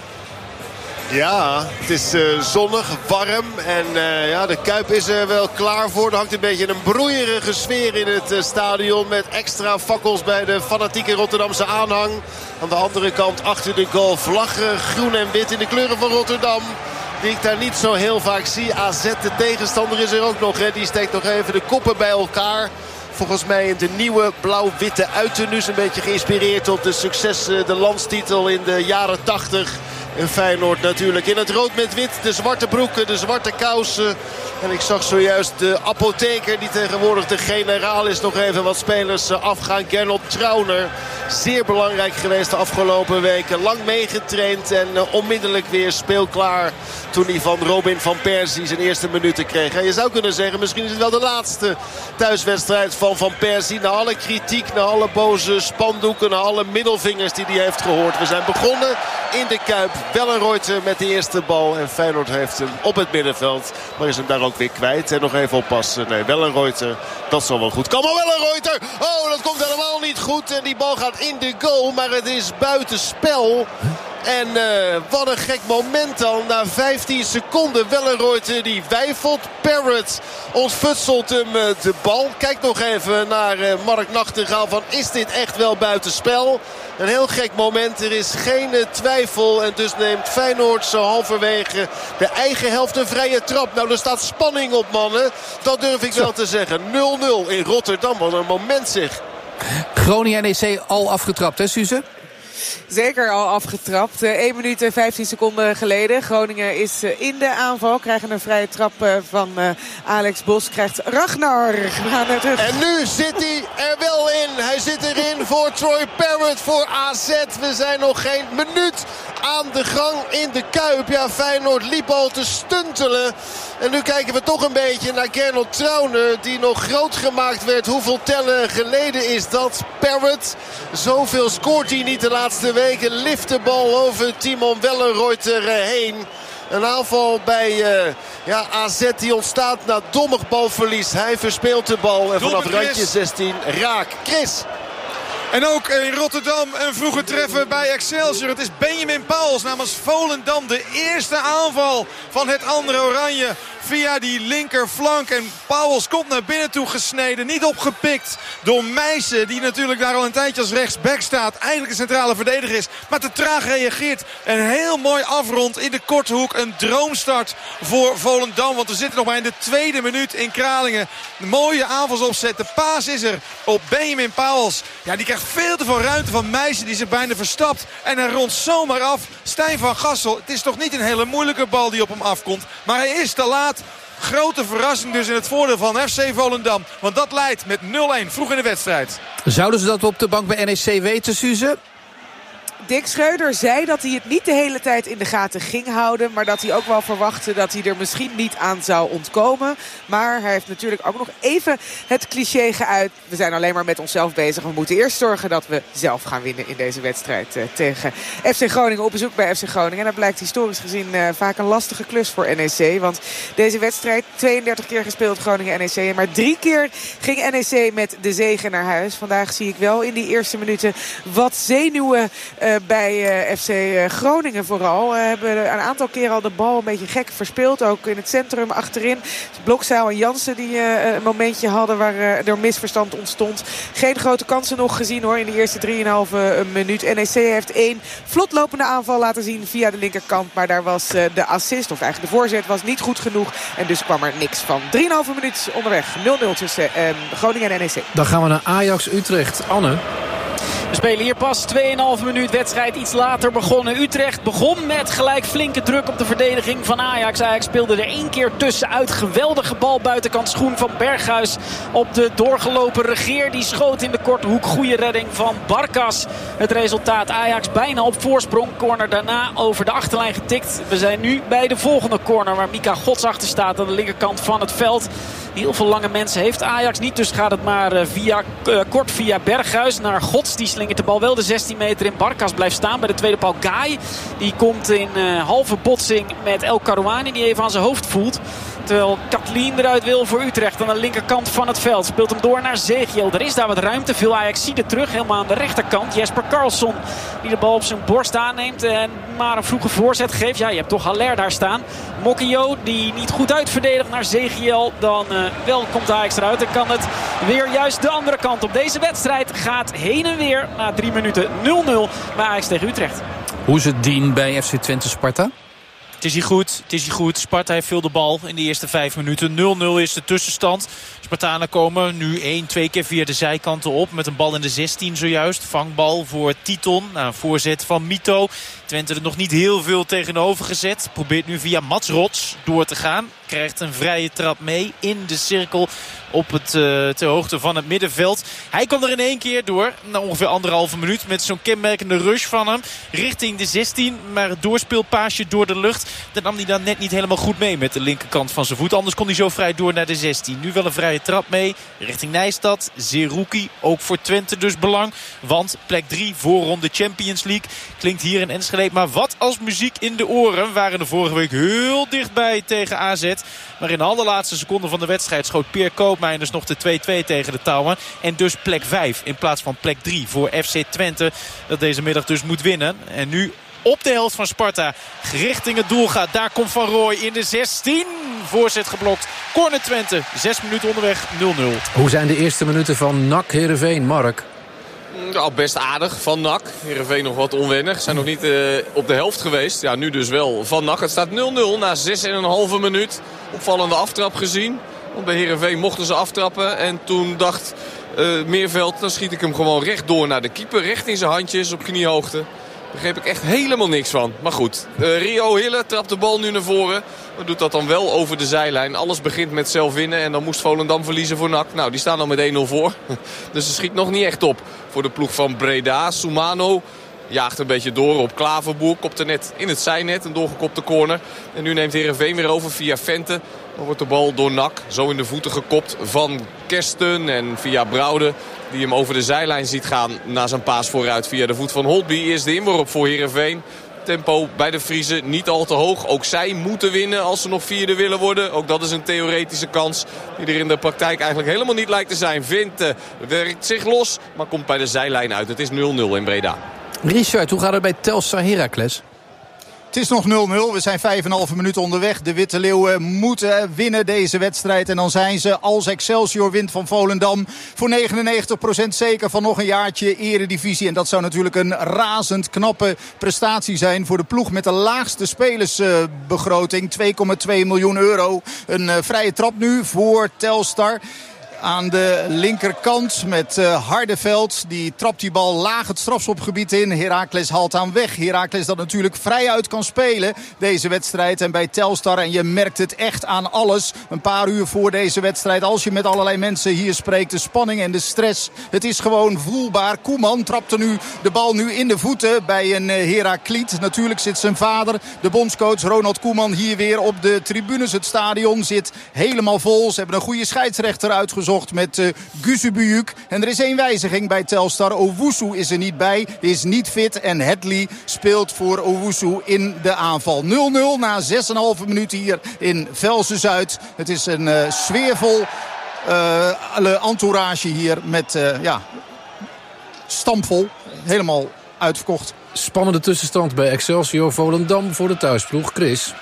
Ja, het is uh, zonnig, warm en uh, ja, de Kuip is er wel klaar voor. Er hangt een beetje een broeierige sfeer in het uh, stadion... met extra fakkels bij de fanatieke Rotterdamse aanhang. Aan de andere kant achter de goal vlaggen, groen en wit in de kleuren van Rotterdam... die ik daar niet zo heel vaak zie. A Z, de tegenstander, is er ook nog. Hè. Die steekt nog even de koppen bij elkaar. Volgens mij in de nieuwe blauw-witte uittenus. Een beetje geïnspireerd op de succes, de landstitel in de jaren tachtig. En Feyenoord natuurlijk in het rood met wit. De zwarte broeken, de zwarte kousen. En ik zag zojuist de apotheker, die tegenwoordig de generaal is, nog even wat spelers afgaan. Gernot Trauner, zeer belangrijk geweest de afgelopen weken. Lang meegetraind en uh, onmiddellijk weer speelklaar toen hij van Robin van Persie zijn eerste minuten kreeg. En je zou kunnen zeggen, misschien is het wel de laatste thuiswedstrijd van Van Persie. Na alle kritiek, na alle boze spandoeken, na alle middelvingers die hij heeft gehoord. We zijn begonnen in de Kuip. Wellenreuter met de eerste bal. En Feyenoord heeft hem op het middenveld. Maar is hem daar ook weer kwijt. En nog even oppassen. Nee, Wellenreuter, dat zal wel goed komen. Wellenreuter! Oh, dat komt helemaal niet goed. En die bal gaat in de goal. Maar het is buitenspel. En uh, wat een gek moment dan. Na vijftien seconden Wellenreuter die weifelt. Parrott ontfutselt hem uh, de bal. Kijk nog even naar uh, Mark Nachtegaal van is dit echt wel buitenspel? Een heel gek moment. Er is geen uh, twijfel. En dus neemt Feyenoord zo halverwege de eigen helft een vrije trap. Nou, er staat spanning op, mannen. Dat durf ik wel te zeggen. nul nul in Rotterdam. Wat een moment zeg. Groningen N E C al afgetrapt, hè Suze? Zeker al afgetrapt. één minuut en vijftien seconden geleden. Groningen is in de aanval. Krijgen een vrije trap van Alex Bos. Krijgt Ragnar. We gaan er terug. En nu zit hij er wel in. Hij zit erin voor Troy Parrott voor A Z. We zijn nog geen minuut aan de gang in de Kuip. Ja, Feyenoord liep al te stuntelen. En nu kijken we toch een beetje naar Gernot Trauner, die nog groot gemaakt werd. Hoeveel tellen geleden is dat? Parrott. Zoveel scoort hij niet de laatste weken. Lift de bal over Timon Wellenreuter heen. Een aanval bij uh, ja, A Z die ontstaat na dommig balverlies. Hij verspeelt de bal en vanaf randje zestien raak. Chris. En ook in Rotterdam een vroege treffer bij Excelsior. Het is Benjamin Pauwels namens Volendam. De eerste aanval van het andere Oranje via die linkerflank. En Pauwels komt naar binnen toe gesneden. Niet opgepikt door Meijsen, die natuurlijk daar al een tijdje als rechtsback staat. Eigenlijk een centrale verdediger is, maar te traag reageert. En heel mooi afrond in de korte hoek. Een droomstart voor Volendam. Want we zitten nog maar in de tweede minuut in Kralingen. Een mooie aanvalsopzet. De paas is er op Benjamin Pauwels. Ja, die krijgt veel te veel ruimte van Meijsen, die zich bijna verstapt. En hij rondt zomaar af. Stijn van Gassel, het is toch niet een hele moeilijke bal die op hem afkomt. Maar hij is te laat. Grote verrassing dus in het voordeel van F C Volendam. Want dat leidt met nul een vroeg in de wedstrijd. Zouden ze dat op de bank bij N E C weten, Suze? Dick Schreuder zei dat hij het niet de hele tijd in de gaten ging houden. Maar dat hij ook wel verwachtte dat hij er misschien niet aan zou ontkomen. Maar hij heeft natuurlijk ook nog even het cliché geuit. We zijn alleen maar met onszelf bezig. We moeten eerst zorgen dat we zelf gaan winnen in deze wedstrijd uh, tegen F C Groningen. Op bezoek bij F C Groningen. En dat blijkt historisch gezien uh, vaak een lastige klus voor N E C. Want deze wedstrijd, tweeëndertig keer gespeeld Groningen N E C. En maar drie keer ging N E C met de zege naar huis. Vandaag zie ik wel in die eerste minuten wat zenuwen uh, bij uh, F C Groningen vooral. We uh, hebben een aantal keer al de bal een beetje gek verspeeld. Ook in het centrum achterin. Blokzaal en Jansen die uh, een momentje hadden waar uh, er misverstand ontstond. Geen grote kansen nog gezien hoor in de eerste drieënhalve minuut. N E C heeft één vlotlopende aanval laten zien via de linkerkant. Maar daar was uh, de assist, of eigenlijk de voorzet, was niet goed genoeg. En dus kwam er niks van. drieënhalve minuut onderweg. nul nul tussen uh, Groningen en N E C. Dan gaan we naar Ajax Utrecht. Anne. We spelen hier pas twee komma vijf minuut. Wedstrijd iets later begonnen. Utrecht begon met gelijk flinke druk op de verdediging van Ajax. Ajax speelde er één keer tussenuit. Geweldige bal buitenkant schoen van Berghuis op de doorgelopen Regeer. Die schoot in de korte hoek. Goede redding van Barkas. Het resultaat Ajax bijna op voorsprong. Corner daarna over de achterlijn getikt. We zijn nu bij de volgende corner waar Mika Gods achter staat aan de linkerkant van het veld. Heel veel lange mensen heeft Ajax niet. Dus gaat het maar via, uh, kort via Berghuis naar Gods. Die slingert de bal wel de zestien meter in. Barkas blijft staan bij de tweede paal. Guy die komt in uh, halve botsing met El Karouani. Die even aan zijn hoofd voelt. Terwijl Katlien eruit wil voor Utrecht aan de linkerkant van het veld. Speelt hem door naar Zegiel. Er is daar wat ruimte. Veel Ajaxiden terug. Helemaal aan de rechterkant. Jesper Karlsson die de bal op zijn borst aanneemt. En maar een vroege voorzet geeft. Ja, je hebt toch Haller daar staan. Mokio die niet goed uitverdedigt naar Zegiel. Dan uh, wel komt Ajax eruit. En kan het weer juist de andere kant op. Deze wedstrijd gaat heen en weer na drie minuten nul nul bij Ajax tegen Utrecht. Hoe is het Dien bij F C Twente Sparta? Het is hier goed, het is hier goed. Sparta heeft veel de bal in de eerste vijf minuten. nul nul is de tussenstand. Spartanen komen nu één, twee keer via de zijkanten op. Met een bal in de zestien zojuist. Vangbal voor Titon. Nou, een voorzet van Mito. Twente er nog niet heel veel tegenover gezet. Probeert nu via Mats Rots door te gaan. Krijgt een vrije trap mee in de cirkel op het, uh, ter hoogte van het middenveld. Hij komt er in één keer door. Na ongeveer anderhalve minuut met zo'n kenmerkende rush van hem. Richting de zestien. Maar het doorspeelpaasje door de lucht. Dat nam hij dan net niet helemaal goed mee met de linkerkant van zijn voet. Anders kon hij zo vrij door naar de zestien. Nu wel een vrije trap mee. Richting Nijstad. Zerouki. Ook voor Twente dus belang. Want plek drie voorronde Champions League. Klinkt hier in Enschede. Maar wat als muziek in de oren. Waren er vorige week heel dichtbij tegen A Z. Maar in de allerlaatste seconde van de wedstrijd schoot Peer Koopmeiners nog de twee-twee tegen de touwen. En dus plek vijf in plaats van plek drie voor F C Twente. Dat deze middag dus moet winnen. En nu op de helft van Sparta richting het doel gaat. Daar komt Van Rooij in de zestien. Voorzet geblokt. Corner Twente. Zes minuten onderweg. nul nul. Hoe zijn de eerste minuten van N A C Heerenveen, Mark? Nou, best aardig van N A C. Heerenveen nog wat onwennig. Zijn nog niet uh, op de helft geweest. Ja, nu dus wel van N A C. Het staat nul nul na zes en een halve minuut. Opvallende aftrap gezien. Want bij Heerenveen mochten ze aftrappen. En toen dacht uh, Meerveld, dan schiet ik hem gewoon recht door naar de keeper. Recht in zijn handjes op kniehoogte. Daar begreep ik echt helemaal niks van. Maar goed, uh, Rio Hille trapt de bal nu naar voren. Maar doet dat dan wel over de zijlijn. Alles begint met zelf winnen. En dan moest Volendam verliezen voor N A C. Nou, die staan al met één nul voor. Dus ze schiet nog niet echt op voor de ploeg van Breda. Soumano jaagt een beetje door op Klaverboer. Kopt er net in het zijnet. Een doorgekopte corner. En nu neemt Heerenveen weer over via Vente. Dan wordt de bal door N A C zo in de voeten gekopt van Kersten. En via Brouwde, die hem over de zijlijn ziet gaan na zijn paas vooruit via de voet van Holtby. Is de inworp voor Heerenveen. Tempo bij de Friezen niet al te hoog. Ook zij moeten winnen als ze nog vierde willen worden. Ook dat is een theoretische kans die er in de praktijk eigenlijk helemaal niet lijkt te zijn. Vente werkt zich los, maar komt bij de zijlijn uit. Het is nul nul in Breda. Richard, hoe gaat het bij Telstar Heracles? Het is nog nul nul. We zijn vijf en een halve minuten onderweg. De Witte Leeuwen moeten winnen deze wedstrijd. En dan zijn ze, als Excelsior wint van Volendam, voor negenennegentig procent zeker van nog een jaartje eredivisie. En dat zou natuurlijk een razend knappe prestatie zijn voor de ploeg met de laagste spelersbegroting. twee komma twee miljoen euro. Een vrije trap nu voor Telstar. Aan de linkerkant met uh, Hardeveld. Die trapt die bal laag het strafschopgebied in. Heracles haalt aan weg. Heracles dat natuurlijk vrij uit kan spelen deze wedstrijd. En bij Telstar, en je merkt het echt aan alles. Een paar uur voor deze wedstrijd. Als je met allerlei mensen hier spreekt. De spanning en de stress. Het is gewoon voelbaar. Koeman trapte nu de bal nu in de voeten bij een uh, Herakliet. Natuurlijk zit zijn vader, de bondscoach Ronald Koeman, hier weer op de tribunes. Het stadion zit helemaal vol. Ze hebben een goede scheidsrechter uitgezocht met uh, Gusubuyuk. En er is één wijziging bij Telstar. Owusu is er niet bij, is niet fit. En Hadley speelt voor Owusu in de aanval. nul nul na zes komma vijf minuten hier in Velsen-Zuid. Het is een uh, sfeervol uh, entourage hier met uh, ja, stampvol. Helemaal uitverkocht. Spannende tussenstand bij Excelsior Volendam voor de thuisploeg. Chris.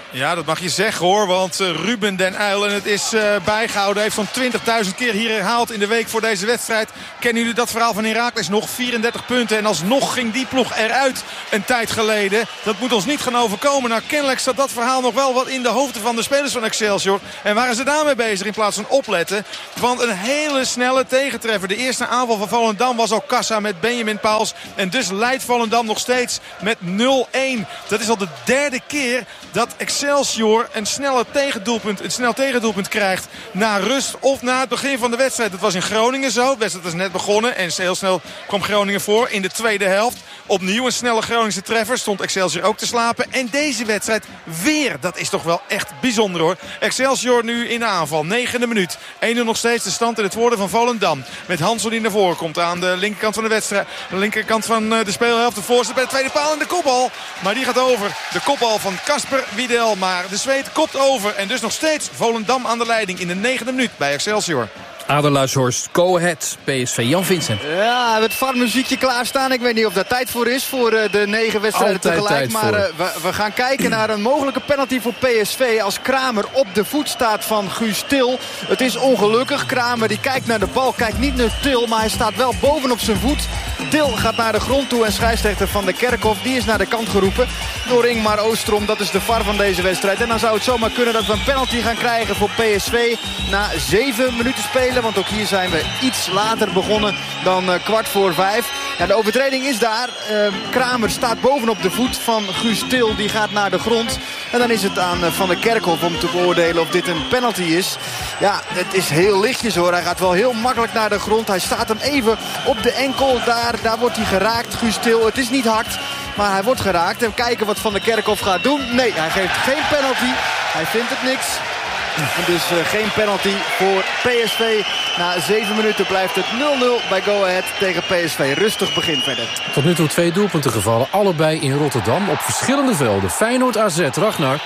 Ja, dat mag je zeggen hoor, want uh, Ruben den Uyl, en het is uh, bijgehouden, heeft zo'n twintigduizend keer hier herhaald in de week voor deze wedstrijd. Kennen jullie dat verhaal van Heracles nog? vierendertig punten en alsnog ging die ploeg eruit een tijd geleden. Dat moet ons niet gaan overkomen. Nou, kennelijk staat dat verhaal nog wel wat in de hoofden van de spelers van Excelsior. En waren ze daarmee bezig in plaats van opletten? Want een hele snelle tegentreffer. De eerste aanval van Volendam was al kassa met Benjamin Pauls. En dus leidt Volendam nog steeds met nul-een. Dat is al de derde keer dat Excelsior een, snelle tegendoelpunt, een snel tegendoelpunt krijgt na rust of na het begin van de wedstrijd. Dat was in Groningen zo. De wedstrijd is net begonnen en heel snel kwam Groningen voor in de tweede helft. Opnieuw een snelle Groningse treffer. Stond Excelsior ook te slapen. En deze wedstrijd weer. Dat is toch wel echt bijzonder hoor. Excelsior nu in de aanval. Negende minuut. één nul nog steeds de stand in het voordeel van Volendam. Met Hansel die naar voren komt aan de linkerkant van de wedstrijd. De linkerkant van de speelhelft. De voorzet bij de tweede paal en de kopbal. Maar die gaat over. De kopbal van Kasper Wiedel. Maar de Zweed kopt over. En dus nog steeds Volendam aan de leiding in de negende minuut bij Excelsior. Aderluishorst, go ahead, P S V. Jan Vincent. Ja, het V A R-muziekje klaarstaan. Ik weet niet of daar tijd voor is voor uh, de negen wedstrijden Altijd tegelijk. Maar uh, we, we gaan kijken naar een mogelijke penalty voor P S V. Als Kramer op de voet staat van Guus Til. Het is ongelukkig. Kramer die kijkt naar de bal, kijkt niet naar Til. Maar hij staat wel bovenop zijn voet. Til gaat naar de grond toe en scheidsrechter Van der Kerkhof die is naar de kant geroepen door Ingmar Oostrom. Dat is de V A R van deze wedstrijd. En dan zou het zomaar kunnen dat we een penalty gaan krijgen voor P S V na zeven minuten spelen. Want ook hier zijn we iets later begonnen dan uh, kwart voor vijf. Ja, de overtreding is daar. Uh, Kramer staat bovenop de voet van Guus Til. Die gaat naar de grond. En dan is het aan uh, Van der Kerkhof om te beoordelen of dit een penalty is. Ja, het is heel lichtjes hoor. Hij gaat wel heel makkelijk naar de grond. Hij staat hem even op de enkel. Daar, daar wordt hij geraakt, Guus Til. Het is niet hard, maar hij wordt geraakt. En kijken wat Van der Kerkhof gaat doen. Nee, hij geeft geen penalty. Hij vindt het niks. En dus uh, geen penalty voor P S V. Na zeven minuten blijft het nul nul bij Go Ahead tegen P S V. Rustig begin verder. Tot nu toe twee doelpunten gevallen. Allebei in Rotterdam op verschillende velden. Feyenoord A Z, Ragnar.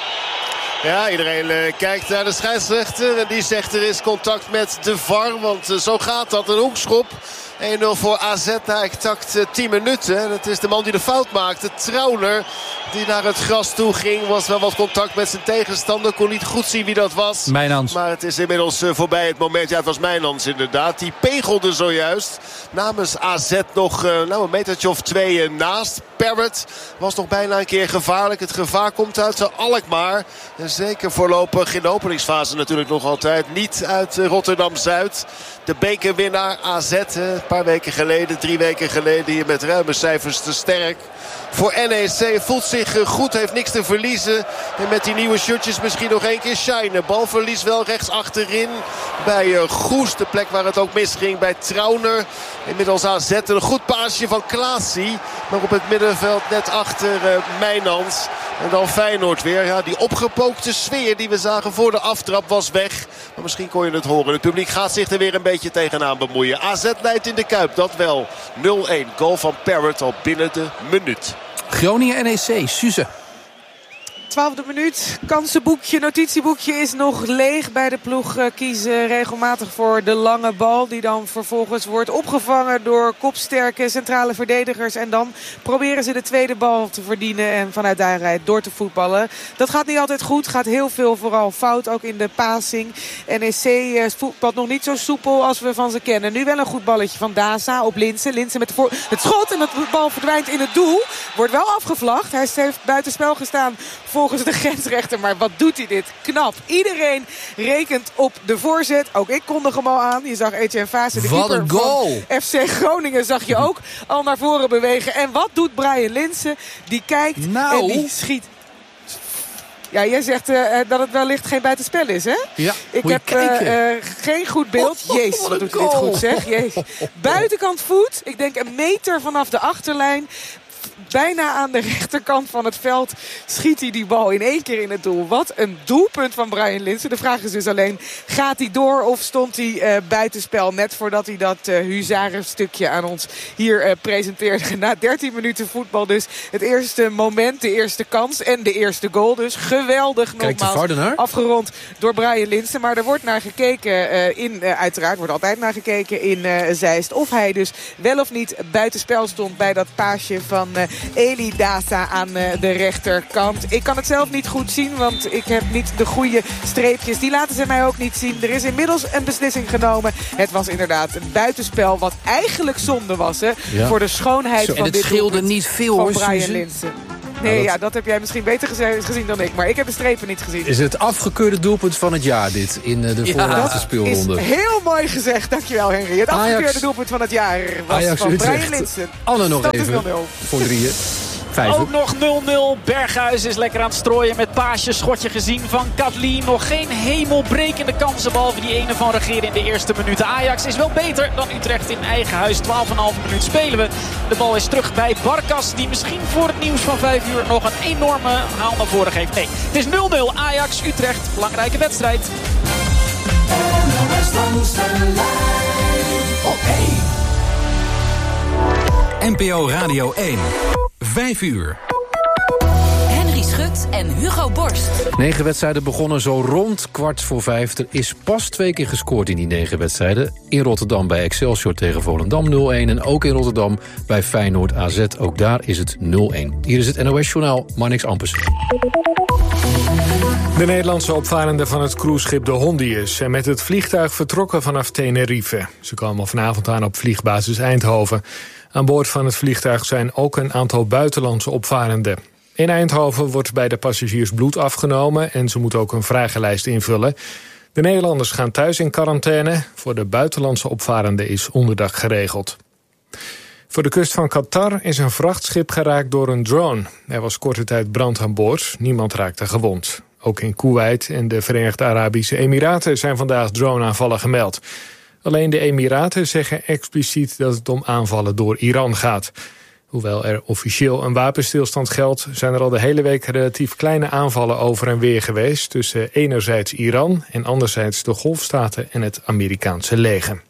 Ja, iedereen uh, kijkt naar de scheidsrechter. En die zegt er is contact met de V A R. Want uh, zo gaat dat. Een hoekschop. één nul voor A Z na exact uh, tien minuten. En het is de man die de fout maakte. Trauner die naar het gras toe ging. Was wel wat contact met zijn tegenstander. Kon niet goed zien wie dat was. Mijnans. Maar het is inmiddels uh, voorbij het moment. Ja, het was Mijnans inderdaad. Die pegelde zojuist namens A Z nog uh, nou, een metertje of twee uh, naast. Parrott was nog bijna een keer gevaarlijk. Het gevaar komt uit uh, Alkmaar. En zeker voorlopig in de openingsfase natuurlijk nog altijd. Niet uit uh, Rotterdam-Zuid. De bekerwinnaar A Z. Uh, een paar weken geleden, drie weken geleden hier met ruime cijfers te sterk. Voor N E C voelt zich goed, heeft niks te verliezen. En met die nieuwe shirtjes misschien nog één keer shinen. Balverlies wel rechts achterin bij uh, Goes. De plek waar het ook misging bij Trauner. Inmiddels A Z een goed paasje van Klaasie. Maar op het middenveld net achter uh, Mijnans. En dan Feyenoord weer. Ja, die opgepookte sfeer die we zagen voor de aftrap was weg. Maar misschien kon je het horen. Het publiek gaat zich er weer een beetje tegenaan bemoeien. A Z leidt in de Kuip, dat wel. nul-één. Goal van Parrott al binnen de minuut. Groningen N E C, Suze. Twaalfde minuut, kansenboekje, notitieboekje is nog leeg bij de ploeg. Uh, kiezen regelmatig voor de lange bal. Die dan vervolgens wordt opgevangen door kopsterke centrale verdedigers. En dan proberen ze de tweede bal te verdienen. En vanuit daaruit door te voetballen. Dat gaat niet altijd goed. Gaat heel veel vooral fout. Ook in de passing. N E C uh, voetbalt nog niet zo soepel als we van ze kennen. Nu wel een goed balletje van Daza op Linssen. Linssen met de voor... het schot en dat bal verdwijnt in het doel. Wordt wel afgevlacht. Hij heeft buitenspel gestaan volgens de grensrechter. Maar wat doet hij dit? Knap. Iedereen rekent op de voorzet. Ook ik kondig hem al aan. Je zag Etienne Vase, de keeper van F C Groningen, zag je ook al naar voren bewegen. En wat doet Brian Linssen? Die kijkt nou. en die schiet. Ja, jij zegt uh, dat het wellicht geen buitenspel is, hè? Ja, ik heb uh, uh, geen goed beeld. Oh, Jezus, wat doet hij dit goed, zeg. Jezus. Buitenkant voet. Ik denk een meter vanaf de achterlijn. Bijna aan de rechterkant van het veld schiet hij die bal in één keer in het doel. Wat een doelpunt van Brian Linssen. De vraag is dus alleen, gaat hij door of stond hij uh, buitenspel? Net voordat hij dat uh, huzarenstukje aan ons hier uh, presenteerde. Na dertien minuten voetbal dus het eerste moment, de eerste kans en de eerste goal. Dus geweldig nogmaals afgerond door Brian Linssen. Maar er wordt naar gekeken uh, in, uh, uiteraard wordt altijd naar gekeken in uh, Zeist. Of hij dus wel of niet buitenspel stond bij dat paasje van uh, Eli Dasa aan uh, de rechterkant. Ik kan het zelf niet goed zien, want ik heb niet de goede streepjes. Die laten ze mij ook niet zien. Er is inmiddels een beslissing genomen. Het was inderdaad een buitenspel wat eigenlijk zonde was, hè, ja. voor de schoonheid Zo, van dit doelpunt. En het scheelde niet veel, hoor, Brian Linssen. Nee, ja, dat... ja, dat heb jij misschien beter gezien dan ik. Maar ik heb de strepen niet gezien. Is het afgekeurde doelpunt van het jaar, dit, in de ja, voorlaatste speelronde? Dat is heel mooi gezegd. Dankjewel, Henry. Het Ajax, afgekeurde doelpunt van het jaar was Ajax van Brian Linssen. Anne nog dat even voor drieën. Vijf. Ook nog nul nul. Berghuis is lekker aan het strooien met paasje. Schotje gezien van Kathleen. Nog geen hemelbrekende kansen, behalve die ene van Regeer in de eerste minuten. Ajax is wel beter dan Utrecht in eigen huis. twaalf komma vijf minuut spelen we. De bal is terug bij Barkas, die misschien voor het nieuws van vijf uur nog een enorme haal naar voren geeft. Nee, het is nul nul. Ajax, Utrecht. Belangrijke wedstrijd. N P O Radio één. Vijf uur. Henry Schut en Hugo Borst. Negen wedstrijden begonnen zo rond kwart voor vijf. Er is pas twee keer gescoord in die negen wedstrijden. In Rotterdam bij Excelsior tegen Volendam nul een. En ook in Rotterdam bij Feyenoord A Z. Ook daar is het nul een. Hier is het N O S-journaal, Marnix Ampers. De Nederlandse opvarenden van het cruiseschip de Hondius zijn met het vliegtuig vertrokken vanaf Tenerife. Ze komen vanavond aan op vliegbasis Eindhoven. Aan boord van het vliegtuig zijn ook een aantal buitenlandse opvarenden. In Eindhoven wordt bij de passagiers bloed afgenomen en ze moeten ook een vragenlijst invullen. De Nederlanders gaan thuis in quarantaine. Voor de buitenlandse opvarenden is onderdak geregeld. Voor de kust van Qatar is een vrachtschip geraakt door een drone. Er was korte tijd brand aan boord. Niemand raakte gewond. Ook in Kuwait en de Verenigde Arabische Emiraten zijn vandaag droneaanvallen gemeld. Alleen de Emiraten zeggen expliciet dat het om aanvallen door Iran gaat. Hoewel er officieel een wapenstilstand geldt, zijn er al de hele week relatief kleine aanvallen over en weer geweest tussen enerzijds Iran en anderzijds de Golfstaten en het Amerikaanse leger.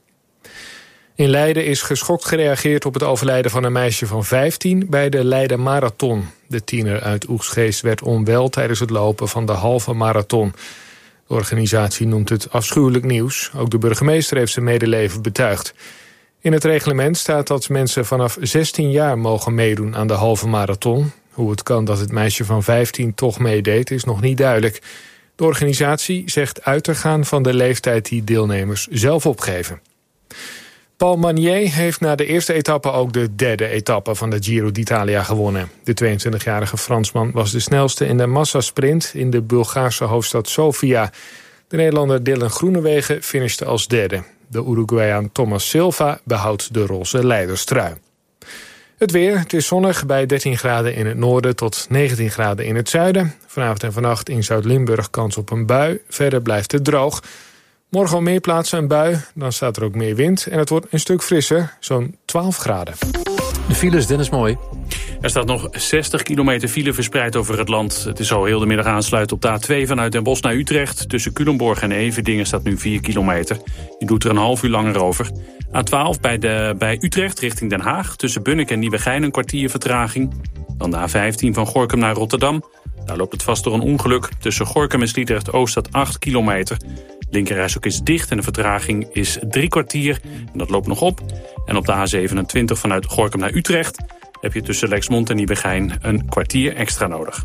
In Leiden is geschokt gereageerd op het overlijden van een meisje van vijftien bij de Leiden Marathon. De tiener uit Oegstgeest werd onwel tijdens het lopen van de halve marathon. De organisatie noemt het afschuwelijk nieuws. Ook de burgemeester heeft zijn medeleven betuigd. In het reglement staat dat mensen vanaf zestien jaar mogen meedoen aan de halve marathon. Hoe het kan dat het meisje van vijftien toch meedeed is nog niet duidelijk. De organisatie zegt uit te gaan van de leeftijd die deelnemers zelf opgeven. Paul Magnier heeft na de eerste etappe ook de derde etappe van de Giro d'Italia gewonnen. De tweeëntwintigjarige Fransman was de snelste in de massasprint in de Bulgaarse hoofdstad Sofia. De Nederlander Dylan Groenewegen finishte als derde. De Uruguayan Thomas Silva behoudt de roze leiderstrui. Het weer, het is zonnig bij dertien graden in het noorden tot negentien graden in het zuiden. Vanavond en vannacht in Zuid-Limburg kans op een bui. Verder blijft het droog. Morgen op meer plaatsen een bui, dan staat er ook meer wind. En het wordt een stuk frisser, zo'n twaalf graden. De files, Dennis Mooi. Er staat nog zestig kilometer file verspreid over het land. Het is al heel de middag aansluiten op de A twee vanuit Den Bosch naar Utrecht. Tussen Culemborg en Everdingen staat nu vier kilometer. Je doet er een half uur langer over. A twaalf bij, de, bij Utrecht richting Den Haag. Tussen Bunnik en Nieuwegein een kwartier vertraging. Dan de A vijftien van Gorinchem naar Rotterdam. Daar loopt het vast door een ongeluk. Tussen Gorinchem en Sliedrecht-Oost staat acht kilometer. Linkerrijstrook is dicht en de vertraging is drie kwartier. En dat loopt nog op. En op de A zevenentwintig vanuit Gorinchem naar Utrecht heb je tussen Lexmond en Nieuwegein een kwartier extra nodig.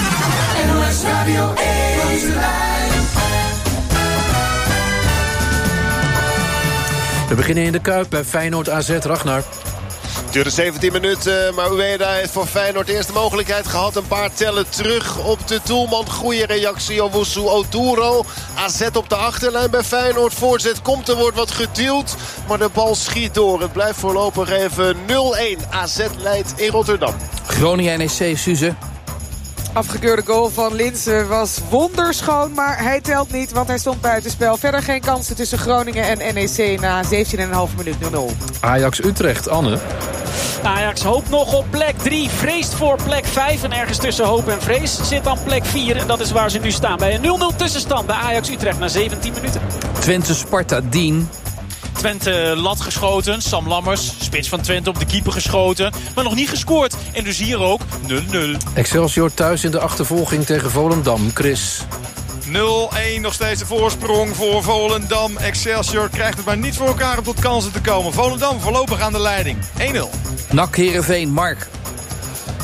We beginnen in de Kuip bij Feyenoord A Z. Ragnar. Het duurde zeventien minuten, maar Ueda heeft voor Feyenoord de eerste mogelijkheid gehad. Een paar tellen terug op de doelman. Goede reactie op Owusu Oduro. A Z op de achterlijn bij Feyenoord. Voorzet komt, er wordt wat geduwd, maar de bal schiet door. Het blijft voorlopig even nul een. A Z leidt in Rotterdam. Groningen N E C, Suze. Afgekeurde goal van Linssen was wonderschoon, maar hij telt niet, want hij stond buitenspel. Verder geen kansen tussen Groningen en N E C na zeventien komma vijf minuut nul nul. Ajax-Utrecht, Anne. Ajax hoopt nog op plek drie, vreest voor plek vijf. En ergens tussen hoop en vrees zit dan plek vier. En dat is waar ze nu staan bij een nul nul tussenstand bij Ajax-Utrecht na zeventien minuten. Twente-Sparta, Dien. Twente lat geschoten, Sam Lammers, spits van Twente op de keeper geschoten. Maar nog niet gescoord. En dus hier ook nul nul. Excelsior thuis in de achtervolging tegen Volendam. Chris. nul een, nog steeds de voorsprong voor Volendam. Excelsior krijgt het maar niet voor elkaar om tot kansen te komen. Volendam voorlopig aan de leiding. één nul. N A C Heerenveen, Mark.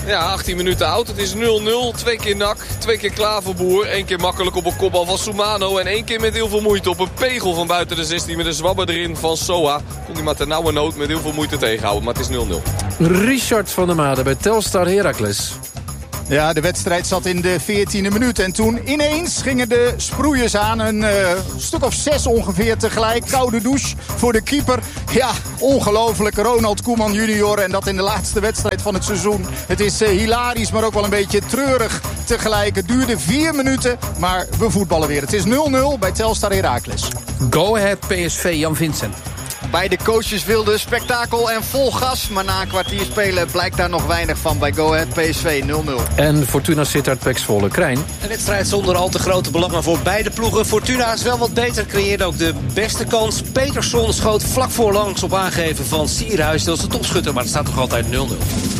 Ja, achttien minuten oud. Het is nul nul. Twee keer Nak, twee keer Klaverboer. Eén keer makkelijk op een kopbal van Soumano. En één keer met heel veel moeite op een pegel van buiten de zestien. Met een zwabber erin van Soa. Kon hij maar ter nauwe nood met heel veel moeite tegenhouden. Maar het is nul nul. Richard van der Made bij Telstar Heracles. Ja, de wedstrijd zat in de veertiende minuut. En toen ineens gingen de sproeiers aan. Een uh, stuk of zes ongeveer tegelijk. Koude douche voor de keeper. Ja, ongelooflijk. Ronald Koeman junior. En dat in de laatste wedstrijd van het seizoen. Het is uh, hilarisch, maar ook wel een beetje treurig tegelijk. Het duurde vier minuten, maar we voetballen weer. Het is nul nul bij Telstar Heracles. Go Ahead P S V, Jan Vincent. Beide coaches wilden spektakel en vol gas. Maar na een kwartier spelen blijkt daar nog weinig van bij Go Ahead P S V nul nul. En Fortuna Sittard Pek Zwolle. Krijn. Een wedstrijd zonder al te grote belangen voor beide ploegen. Fortuna is wel wat beter, creëerde ook de beste kans. Peterson schoot vlak voorlangs op aangeven van Sierhuis. Dat is de topschutter, maar het staat toch altijd nul nul.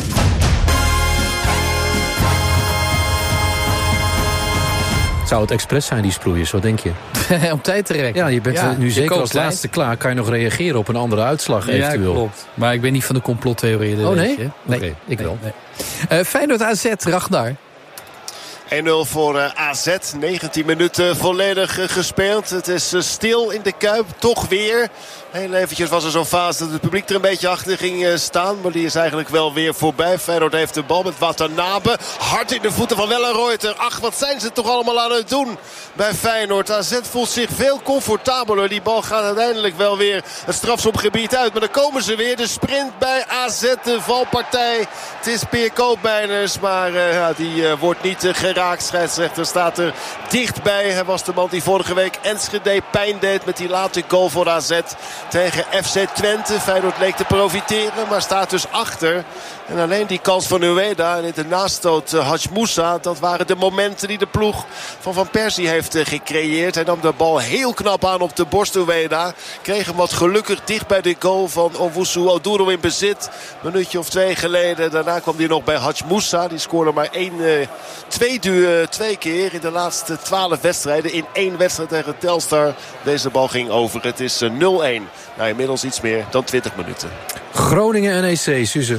Zou het expres zijn, die sproeiers? Wat denk je? Om tijd te rekken. Ja, je bent ja, nu je zeker als tijd. laatste klaar. Kan je nog reageren op een andere uitslag eventueel? Ja, klopt. Maar ik ben niet van de complottheorieën. Oh, nee? Nee, Oké, okay, ik nee, wel. Nee. Uh, Feyenoord A Z, Ragnar. één nul voor uh, A Z. negentien minuten volledig uh, gespeeld. Het is uh, stil in de Kuip. Toch weer. Heel eventjes was er zo'n fase dat het publiek er een beetje achter ging uh, staan. Maar die is eigenlijk wel weer voorbij. Feyenoord heeft de bal met Watanabe. Hard in de voeten van Wellenreuter. Ach, wat zijn ze toch allemaal aan het doen bij Feyenoord. A Z voelt zich veel comfortabeler. Die bal gaat uiteindelijk wel weer het strafschopgebied uit. Maar dan komen ze weer. De sprint bij A Z. De valpartij. Het is Peer Koopmeiners. Maar uh, ja, die uh, wordt niet uh, geraakt. Scheidsrechter staat er dichtbij. Hij was de man die vorige week Enschede pijn deed met die late goal voor A Z tegen F C Twente. Feyenoord leek te profiteren, maar staat dus achter. En alleen die kans van Ueda en in de nastoot uh, Hadj Moussa, dat waren de momenten die de ploeg van Van Persie heeft uh, gecreëerd. Hij nam de bal heel knap aan op de borst. Ueda kreeg hem wat gelukkig dicht bij de goal van Owusu Oduro in bezit. Een minuutje of twee geleden. Daarna kwam hij nog bij Hadj Moussa. Die scoorde maar één, uh, twee, uh, twee keer in de laatste twaalf wedstrijden. In één wedstrijd tegen Telstar. Deze bal ging over. Het is uh, nul één. Nou, inmiddels iets meer dan twintig minuten. Groningen N E C, Suze.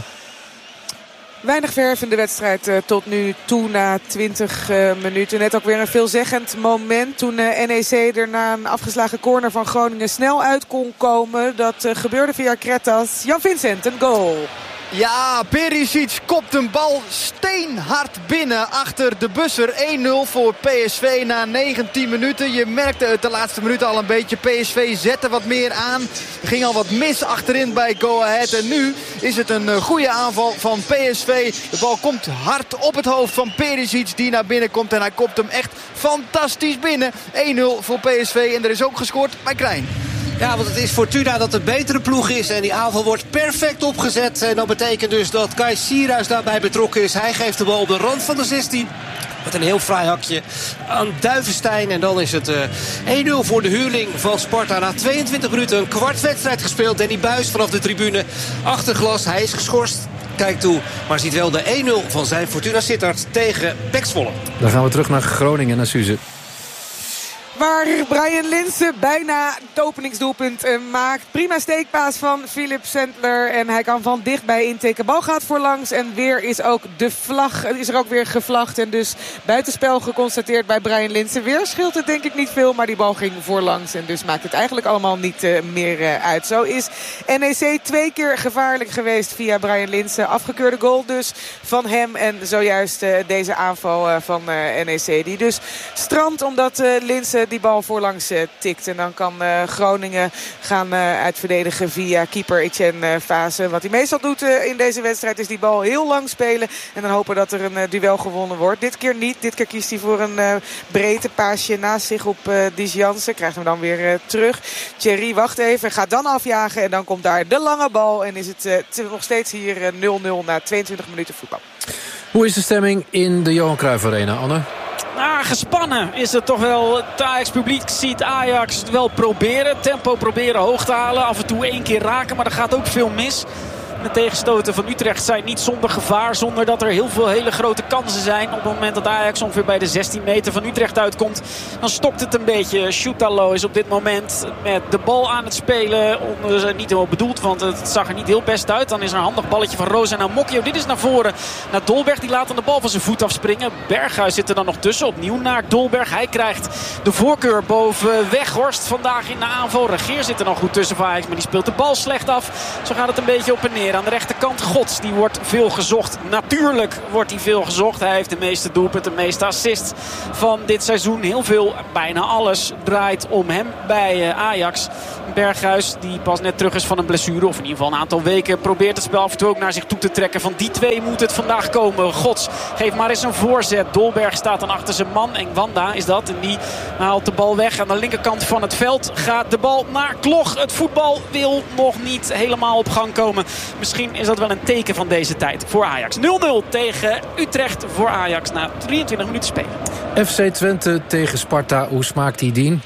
Weinig verf in de wedstrijd uh, tot nu toe na twintig uh, minuten. Net ook weer een veelzeggend moment toen uh, N E C er na een afgeslagen corner van Groningen snel uit kon komen. Dat uh, gebeurde via Kretas. Jan Vincent, een goal. Ja, Perisic kopt een bal steenhard binnen achter de busser. één nul voor P S V na negentien minuten. Je merkte het de laatste minuten al een beetje. P S V zette wat meer aan. Er ging al wat mis achterin bij Go Ahead. En nu is het een goede aanval van P S V. De bal komt hard op het hoofd van Perisic die naar binnen komt. En hij kopt hem echt fantastisch binnen. één nul voor P S V en er is ook gescoord bij Krijn. Ja, want het is Fortuna dat de betere ploeg is. En die aanval wordt perfect opgezet. En dat betekent dus dat Kai Sierhuis daarbij betrokken is. Hij geeft de bal op de rand van de zestien. Met een heel fraai hakje aan Duivenstein. En dan is het uh, één nul voor de huurling van Sparta. Na tweeëntwintig minuten een kwart wedstrijd gespeeld. Danny Buijs vanaf de tribune achter glas. Hij is geschorst. Kijkt toe, maar ziet wel de één nul van zijn Fortuna Sittard tegen Pek Zwolle. Dan gaan we terug naar Groningen, naar Suze. Waar Brian Linssen bijna het openingsdoelpunt uh, maakt. Prima steekpaas van Philip Sandler. En hij kan van dichtbij intikken. Bal gaat voorlangs. En weer is ook de vlag. Is er ook weer gevlagd. En dus buitenspel geconstateerd bij Brian Linssen. Weer scheelt het denk ik niet veel. Maar die bal ging voorlangs. En dus maakt het eigenlijk allemaal niet uh, meer uh, uit. Zo is N E C twee keer gevaarlijk geweest via Brian Linssen. Afgekeurde goal dus van hem. En zojuist uh, deze aanval uh, van uh, N E C. Die dus strandt omdat uh, Linssen die bal voorlangs uh, tikt. En dan kan uh, Groningen gaan uh, uitverdedigen via keeper Etienne uh, Fase. Wat hij meestal doet uh, in deze wedstrijd is die bal heel lang spelen. En dan hopen dat er een uh, duel gewonnen wordt. Dit keer niet. Dit keer kiest hij voor een uh, breedte paasje naast zich op uh, Dies Jansen. Krijgt hem dan weer uh, terug. Thierry wacht even. Gaat dan afjagen. En dan komt daar de lange bal. En is het uh, t- nog steeds hier uh, nul nul na tweeëntwintig minuten voetbal. Hoe is de stemming in de Johan Cruijff Arena, Anne? Nou, gespannen is het toch wel. Het Ajax-publiek ziet Ajax het wel proberen. Tempo proberen hoog te halen. Af en toe één keer raken, maar er gaat ook veel mis. De tegenstoten van Utrecht zijn niet zonder gevaar. Zonder dat er heel veel hele grote kansen zijn. Op het moment dat Ajax ongeveer bij de zestien meter van Utrecht uitkomt. Dan stokt het een beetje. Shootalo is op dit moment met de bal aan het spelen. Onder, niet helemaal bedoeld, want het zag er niet heel best uit. Dan is er een handig balletje van Rosa naar Mokio. Dit is naar voren naar Dolberg. Die laat aan de bal van zijn voet afspringen. Berghuis zit er dan nog tussen. Opnieuw naar Dolberg. Hij krijgt de voorkeur boven Weghorst vandaag in de aanval. Regeer zit er nog goed tussen van Ajax, maar die speelt de bal slecht af. Zo gaat het een beetje op en neer. Aan de rechterkant Gods, die wordt veel gezocht. Natuurlijk wordt hij veel gezocht. Hij heeft de meeste doelpunten, de meeste assists van dit seizoen. Heel veel, bijna alles draait om hem bij Ajax. Berghuis, die pas net terug is van een blessure, of in ieder geval een aantal weken, probeert het spel af en toe ook naar zich toe te trekken. Van die twee moet het vandaag komen. Gods geeft maar eens een voorzet. Dolberg staat dan achter zijn man. Engwanda is dat. En die haalt de bal weg. Aan de linkerkant van het veld gaat de bal naar Klog. Het voetbal wil nog niet helemaal op gang komen. Misschien is dat wel een teken van deze tijd voor Ajax. nul nul tegen Utrecht voor Ajax na drieëntwintig minuten spelen. F C Twente tegen Sparta. Hoe smaakt die dien?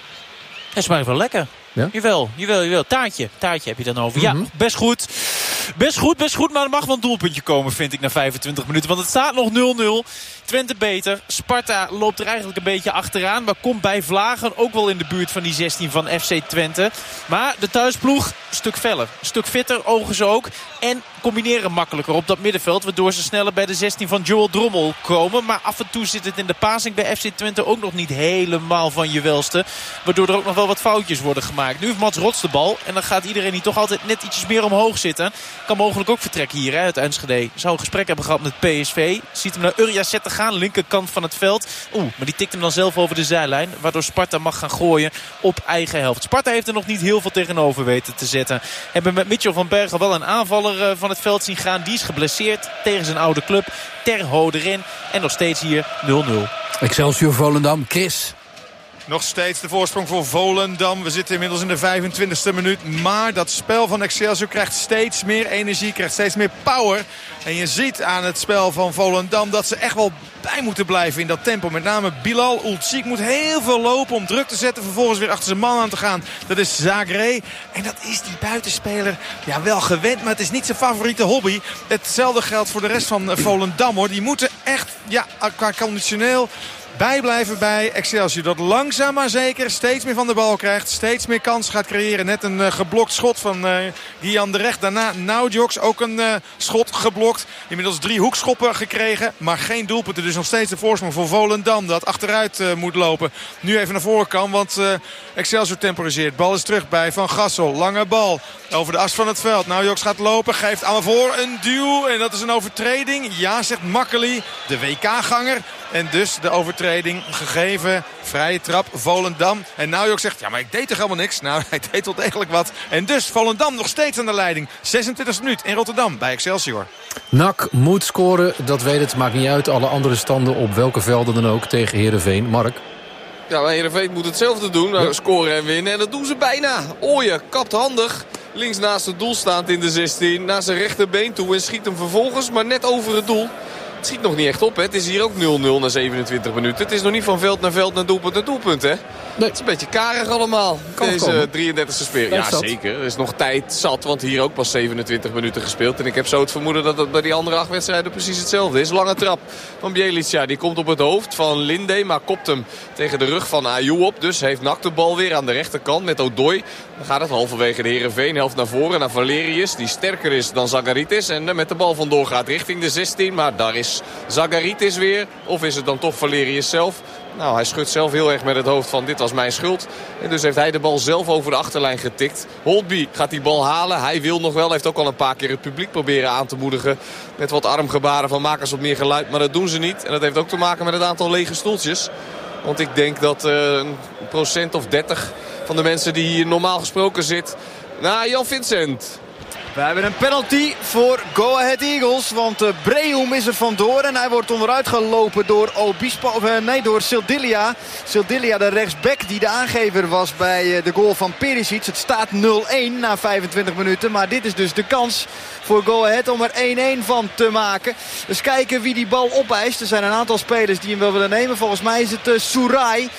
Het smaakt wel lekker. Ja? Jawel, jawel, jawel. Taartje. Taartje heb je dan over. Mm-hmm. Ja, best goed. Best goed, best goed. Maar er mag wel een doelpuntje komen, vind ik, na vijfentwintig minuten. Want het staat nog nul nul. Twente beter. Sparta loopt er eigenlijk een beetje achteraan. Maar komt bij Vlagen ook wel in de buurt van die zestien van F C Twente. Maar de thuisploeg een stuk feller. Een stuk fitter, ogen ze ook. En combineren makkelijker op dat middenveld. Waardoor ze sneller bij de zestien van Joel Drommel komen. Maar af en toe zit het in de passing bij F C Twente ook nog niet helemaal van je welste. Waardoor er ook nog wel wat foutjes worden gemaakt. Nu heeft Mats Rots de bal. En dan gaat iedereen die toch altijd net ietsjes meer omhoog zitten. Kan mogelijk ook vertrekken hier, hè, uit Enschede. Zou een gesprek hebben gehad met P S V. Ziet hem naar Urja zetten gaan. Linkerkant van het veld. Oeh, maar die tikt hem dan zelf over de zijlijn. Waardoor Sparta mag gaan gooien op eigen helft. Sparta heeft er nog niet heel veel tegenover weten te zetten. Hebben met Mitchell van Bergen wel een aanvaller van het veld zien gaan. Die is geblesseerd tegen zijn oude club. Terho erin. En nog steeds hier nul nul. Excelsior Volendam, Chris. Nog steeds de voorsprong voor Volendam. We zitten inmiddels in de vijfentwintigste minuut. Maar dat spel van Excelsior krijgt steeds meer energie. Krijgt steeds meer power. En je ziet aan het spel van Volendam dat ze echt wel bij moeten blijven in dat tempo. Met name Bilal Ulcik moet heel veel lopen om druk te zetten. Vervolgens weer achter zijn man aan te gaan. Dat is Zagré. En dat is die buitenspeler ja, wel gewend. Maar het is niet zijn favoriete hobby. Hetzelfde geldt voor de rest van Volendam, hoor. Die moeten echt ja, qua conditioneel bijblijven bij Excelsior. Dat langzaam maar zeker steeds meer van de bal krijgt. Steeds meer kans gaat creëren. Net een uh, geblokt schot van uh, Guyan de Recht. Daarna Naudjoks ook een uh, schot geblokt. Inmiddels drie hoekschoppen gekregen. Maar geen doelpunten. Dus nog steeds de voorsprong voor Volendam. Dat achteruit uh, moet lopen. Nu even naar voren kan. Want uh, Excelsior temporiseert. Bal is terug bij Van Gassel. Lange bal over de as van het veld. Naudjoks gaat lopen. Geeft aan voor een duw. En dat is een overtreding. Ja, zegt Makkeli. De W K-ganger. En dus de overtreding gegeven. Vrije trap, Volendam. En Naudjoks zegt, ja, maar ik deed toch helemaal niks? Nou, hij deed wel degelijk wat. En dus Volendam nog steeds aan de leiding. zesentwintigste minuut in Rotterdam bij Excelsior. N A C moet scoren, dat weet het. Maakt niet uit. Alle andere standen op welke velden dan ook tegen Heerenveen. Mark? Ja, maar Heerenveen moet hetzelfde doen. Nou, scoren en winnen. En dat doen ze bijna. Ooyen kapt handig. Links naast het doel staand in de zestien. Naar zijn rechterbeen toe en schiet hem vervolgens maar net over het doel. Het schiet nog niet echt op, hè. Het is hier ook nul nul na zevenentwintig minuten. Het is nog niet van veld naar veld naar doelpunt naar doelpunt, hè. Nee. Het is een beetje karig allemaal, kan deze komen. drieëndertigste speler. Ja, zeker. Er is nog tijd zat, want hier ook pas zevenentwintig minuten gespeeld. En ik heb zo het vermoeden dat het bij die andere acht wedstrijden precies hetzelfde is. Lange trap van Bjelica, die komt op het hoofd van Linde, maar kopt hem tegen de rug van Ayew op. Dus heeft N A C de bal weer aan de rechterkant met Odoi. Dan gaat het halverwege de Heerenveen, helft naar voren, naar Valerius, die sterker is dan Zagaritis. En met de bal vandoor gaat richting de zestien, maar daar is Zagaritis weer. Of is het dan toch Valerius zelf? Nou, hij schudt zelf heel erg met het hoofd van dit was mijn schuld. En dus heeft hij de bal zelf over de achterlijn getikt. Holtby gaat die bal halen. Hij wil nog wel. Heeft ook al een paar keer het publiek proberen aan te moedigen. Met wat armgebaren van maak eens wat meer geluid. Maar dat doen ze niet. En dat heeft ook te maken met het aantal lege stoeltjes. Want ik denk dat uh, een procent of dertig van de mensen die hier normaal gesproken zit. Nou, Jan Vincent. We hebben een penalty voor Go Ahead Eagles. Want uh, Breum is er vandoor. En hij wordt onderuit gelopen door Obispo. Of, uh, nee, door Sildilia. Sildilia, de rechtsback die de aangever was bij uh, de goal van Perisic. Het staat nul één na vijfentwintig minuten. Maar dit is dus de kans voor Go Ahead om er één één van te maken. Dus kijken wie die bal opeist. Er zijn een aantal spelers die hem wel willen nemen. Volgens mij is het uh, Sourai.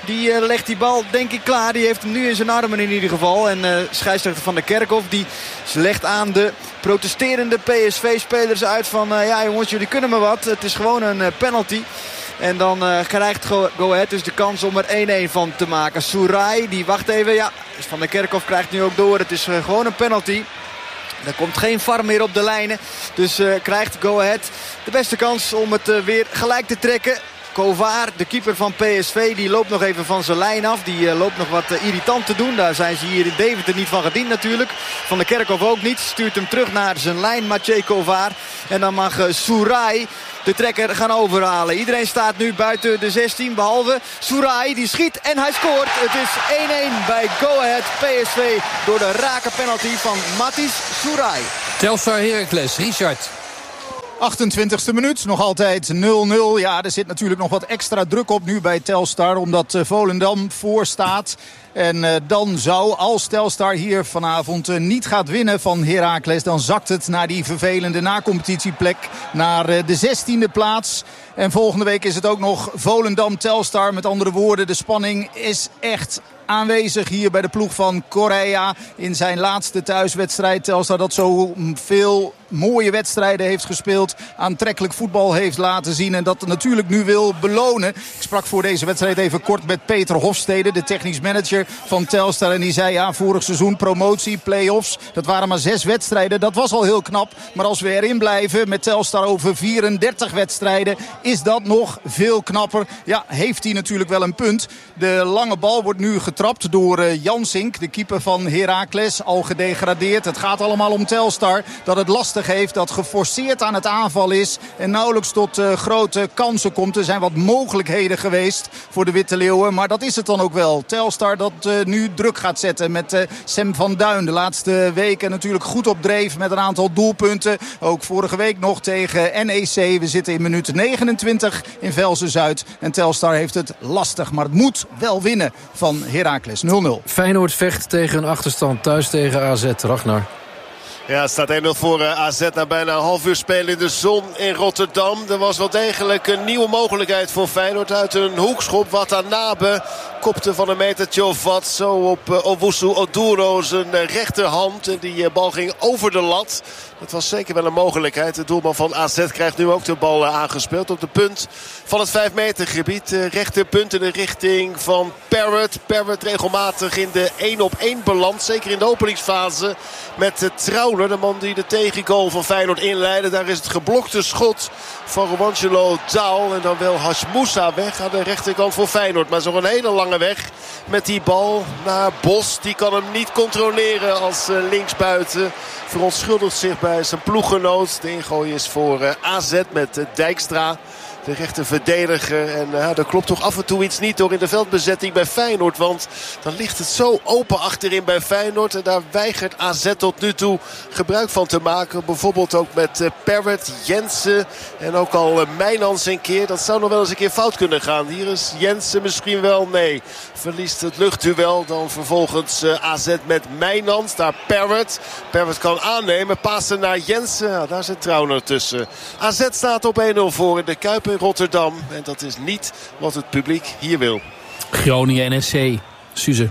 Die uh, legt die bal denk ik klaar. Die heeft hem nu in zijn armen in ieder geval. En uh, scheidsrechter Van der Kerkhof die legt aan de protesterende P S V-spelers uit van... Uh, ja jongens, jullie kunnen maar wat. Het is gewoon een uh, penalty. En dan uh, krijgt Go, Go Ahead dus de kans om er één-één van te maken. Soerai, die wacht even. Ja, dus Van der Kerkhof krijgt nu ook door. Het is uh, gewoon een penalty. Er komt geen V A R meer op de lijnen. Dus uh, krijgt Go Ahead de beste kans om het uh, weer gelijk te trekken. Kovaar, de keeper van P S V, die loopt nog even van zijn lijn af. Die uh, loopt nog wat uh, irritant te doen. Daar zijn ze hier in Deventer niet van gediend natuurlijk. Van der Kerkhof ook niet. Stuurt hem terug naar zijn lijn, Mathieu Kovaar. En dan mag uh, Soerai de trekker gaan overhalen. Iedereen staat nu buiten de zestien, behalve Soerai. Die schiet en hij scoort. Het is één-één bij Go Ahead P S V door de rake penalty van Matthijs Soerai. Telstar Heracles, Richard. achtentwintigste minuut, nog altijd nul nul. Ja, er zit natuurlijk nog wat extra druk op nu bij Telstar, omdat uh, Volendam voor staat. En uh, dan zou, als Telstar hier vanavond uh, niet gaat winnen van Heracles... dan zakt het naar die vervelende nacompetitieplek, naar uh, de zestiende plaats. En volgende week is het ook nog Volendam-Telstar. Met andere woorden, de spanning is echt aanwezig hier bij de ploeg van Correa in zijn laatste thuiswedstrijd. Telstar dat zo veel mooie wedstrijden heeft gespeeld, aantrekkelijk voetbal heeft laten zien en dat natuurlijk nu wil belonen. Ik sprak voor deze wedstrijd even kort met Peter Hofstede, de technisch manager van Telstar. En die zei, ja, vorig seizoen promotie, play-offs, dat waren maar zes wedstrijden. Dat was al heel knap, maar als we erin blijven met Telstar over vierendertig wedstrijden, is dat nog veel knapper. Ja, heeft hij natuurlijk wel een punt. De lange bal wordt nu getrapt door uh, Jansink, de keeper van Heracles, al gedegradeerd. Het gaat allemaal om Telstar, dat het lastig heeft, dat geforceerd aan het aanval is en nauwelijks tot uh, grote kansen komt. Er zijn wat mogelijkheden geweest voor de Witte Leeuwen, maar dat is het dan ook wel. Telstar dat uh, nu druk gaat zetten met uh, Sam van Duin. De laatste weken natuurlijk goed op dreef met een aantal doelpunten. Ook vorige week nog tegen N E C. We zitten in minuut negenentwintig in Velzen-Zuid. En Telstar heeft het lastig, maar het moet wel winnen van Heracles. nul nul. Feyenoord vecht tegen een achterstand thuis tegen A Z. Ragnar. Ja, het staat één nul voor uh, A Z na bijna een half uur spelen in de zon in Rotterdam. Er was wel degelijk een nieuwe mogelijkheid voor Feyenoord uit een hoekschop. Watanabe kopte van een metertje of wat zo op uh, Owusu Oduro zijn uh, rechterhand. En die uh, bal ging over de lat. Dat was zeker wel een mogelijkheid. De doelman van A Z krijgt nu ook de bal uh, aangespeeld op de punt van het vijf meter gebied. Uh, rechterpunt in de richting van Parrott. Parrott regelmatig in de één op één beland. Zeker in de openingsfase met uh, Trauner, de man die de tegengoal van Feyenoord inleidde. Daar is het geblokte schot van Romancelo Daal. En dan wil Hashmoussa weg aan de rechterkant voor Feyenoord. Maar zo'n hele lange weg met die bal naar Bos. Die kan hem niet controleren als uh, linksbuiten. Verontschuldigt zich bij zijn ploeggenoot. De ingooi is voor uh, A Z met uh, Dijkstra. De rechter verdediger. En uh, er klopt toch af en toe iets niet door in de veldbezetting bij Feyenoord. Want dan ligt het zo open achterin bij Feyenoord. En daar weigert A Z tot nu toe gebruik van te maken. Bijvoorbeeld ook met uh, Parrott, Jensen en ook al uh, Mijnans een keer. Dat zou nog wel eens een keer fout kunnen gaan. Hier is Jensen misschien wel. Nee, verliest het luchtduel. Dan vervolgens uh, A Z met Mijnans. Daar Parrott. Parrott kan aannemen. Pasen naar Jensen. Ja, daar zit Trauner tussen. A Z staat op één nul voor in de Kuip in Rotterdam. En dat is niet wat het publiek hier wil. Groningen N S C. Suze.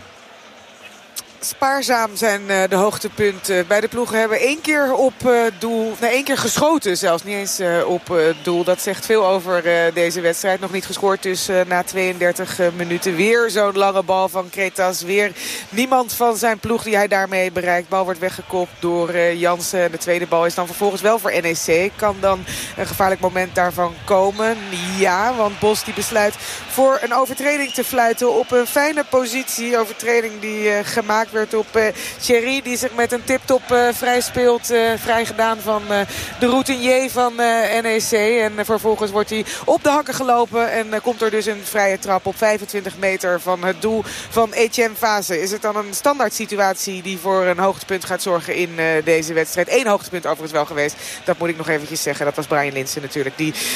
Spaarzaam zijn uh, de hoogtepunten. Bij de ploegen hebben één keer op uh, doel... Nee, één keer geschoten zelfs. Niet eens uh, op uh, doel. Dat zegt veel over uh, deze wedstrijd. Nog niet gescoord dus uh, na tweeëndertig uh, minuten. Weer zo'n lange bal van Kretas. Weer niemand van zijn ploeg die hij daarmee bereikt. Bal wordt weggekopt door uh, Jansen. De tweede bal is dan vervolgens wel voor N E C. Kan dan een gevaarlijk moment daarvan komen? Ja, want Bos die besluit voor een overtreding te fluiten op een fijne positie. Overtreding die uh, gemaakt werd op uh, Thierry, die zich met een tip-top uh, vrij speelt. Uh, vrij gedaan van uh, de routinier van uh, N E C. En uh, vervolgens wordt hij op de hakken gelopen. En uh, komt er dus een vrije trap op vijfentwintig meter van het doel van Etienne Fase. Is het dan een standaard situatie die voor een hoogtepunt gaat zorgen in uh, deze wedstrijd? Eén hoogtepunt overigens wel geweest. Dat moet ik nog eventjes zeggen. Dat was Brian Linssen natuurlijk. Die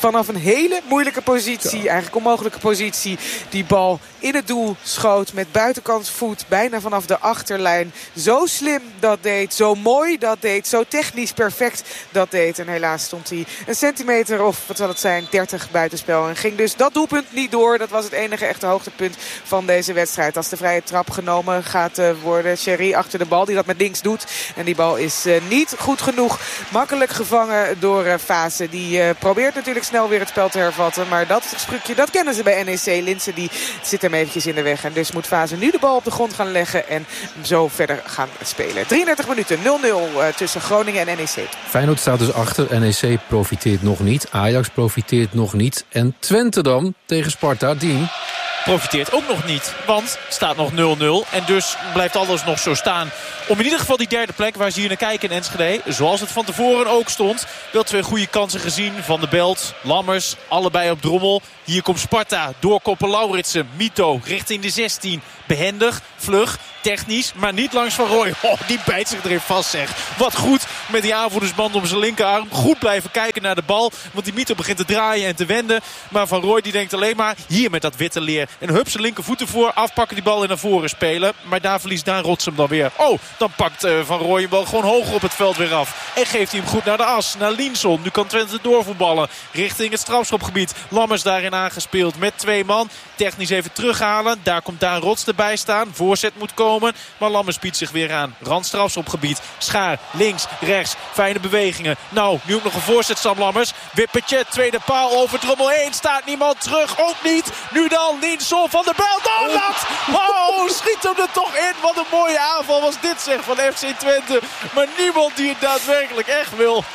vanaf een hele moeilijke positie, ja. eigenlijk onmogelijke positie, die bal in het doel schoot met buitenkant voet, bijna vanaf de achterlijn. Zo slim dat deed, zo mooi dat deed, zo technisch perfect dat deed. En helaas stond hij een centimeter of, wat zal het zijn, dertig buitenspel. En ging dus dat doelpunt niet door. Dat was het enige echte hoogtepunt van deze wedstrijd. Als de vrije trap genomen gaat uh, worden, Sherry achter de bal, die dat met links doet. En die bal is uh, niet goed genoeg. Makkelijk gevangen door uh, Fase. Die uh, probeert natuurlijk snel weer het spel te hervatten. Maar dat sprukje, dat kennen ze bij N E C. Linssen die zit hem eventjes in de weg. En dus moet Fase nu de bal op de grond gaan leggen en zo verder gaan spelen. drieëndertig minuten, nul nul uh, tussen Groningen en N E C. Feyenoord staat dus achter. N E C profiteert nog niet. Ajax profiteert nog niet. En Twente dan tegen Sparta, Dien... profiteert ook nog niet, want staat nog nul nul. En dus blijft alles nog zo staan. Om in ieder geval die derde plek waar ze hier naar kijken in Enschede. Zoals het van tevoren ook stond. Wel twee goede kansen gezien. Van de Belt, Lammers, allebei op Drommel. Hier komt Sparta, doorkoppen Lauritsen. Mito richting de zestien. Behendig, vlug, technisch, maar niet langs Van Rooij. Oh, die bijt zich erin vast, zeg. Wat goed met die aanvoerdersband om zijn linkerarm. Goed blijven kijken naar de bal. Want die Mito begint te draaien en te wenden. Maar Van Rooij die denkt alleen maar, hier met dat witte leer. En hup zijn linkervoet ervoor, afpakken die bal en naar voren spelen. Maar daar verliest Daan Rotsem dan weer. Oh, dan pakt uh, Van Rooij hem wel gewoon hoger op het veld weer af. En geeft hij hem goed naar de as, naar Linson. Nu kan Twente doorvoetballen richting het strafschopgebied. Lammers daarin aangespeeld met twee man. Technisch even terughalen. Daar komt Daan Rots erbij staan. Voorzet moet komen. Maar Lammers biedt zich weer aan. Rand strafschopgebied. Schaar, links, rechts. Fijne bewegingen. Nou, nu ook nog een voorzet, Sam Lammers. Wippertje, tweede paal over Drommel heen. Staat niemand terug. Ook niet. Nu dan Linson van der Bijl. Oh, dat! Oh, schiet hem er toch in. Wat een mooie aanval was dit, zeg, van F C Twente. Maar niemand die het daadwerkelijk echt wil.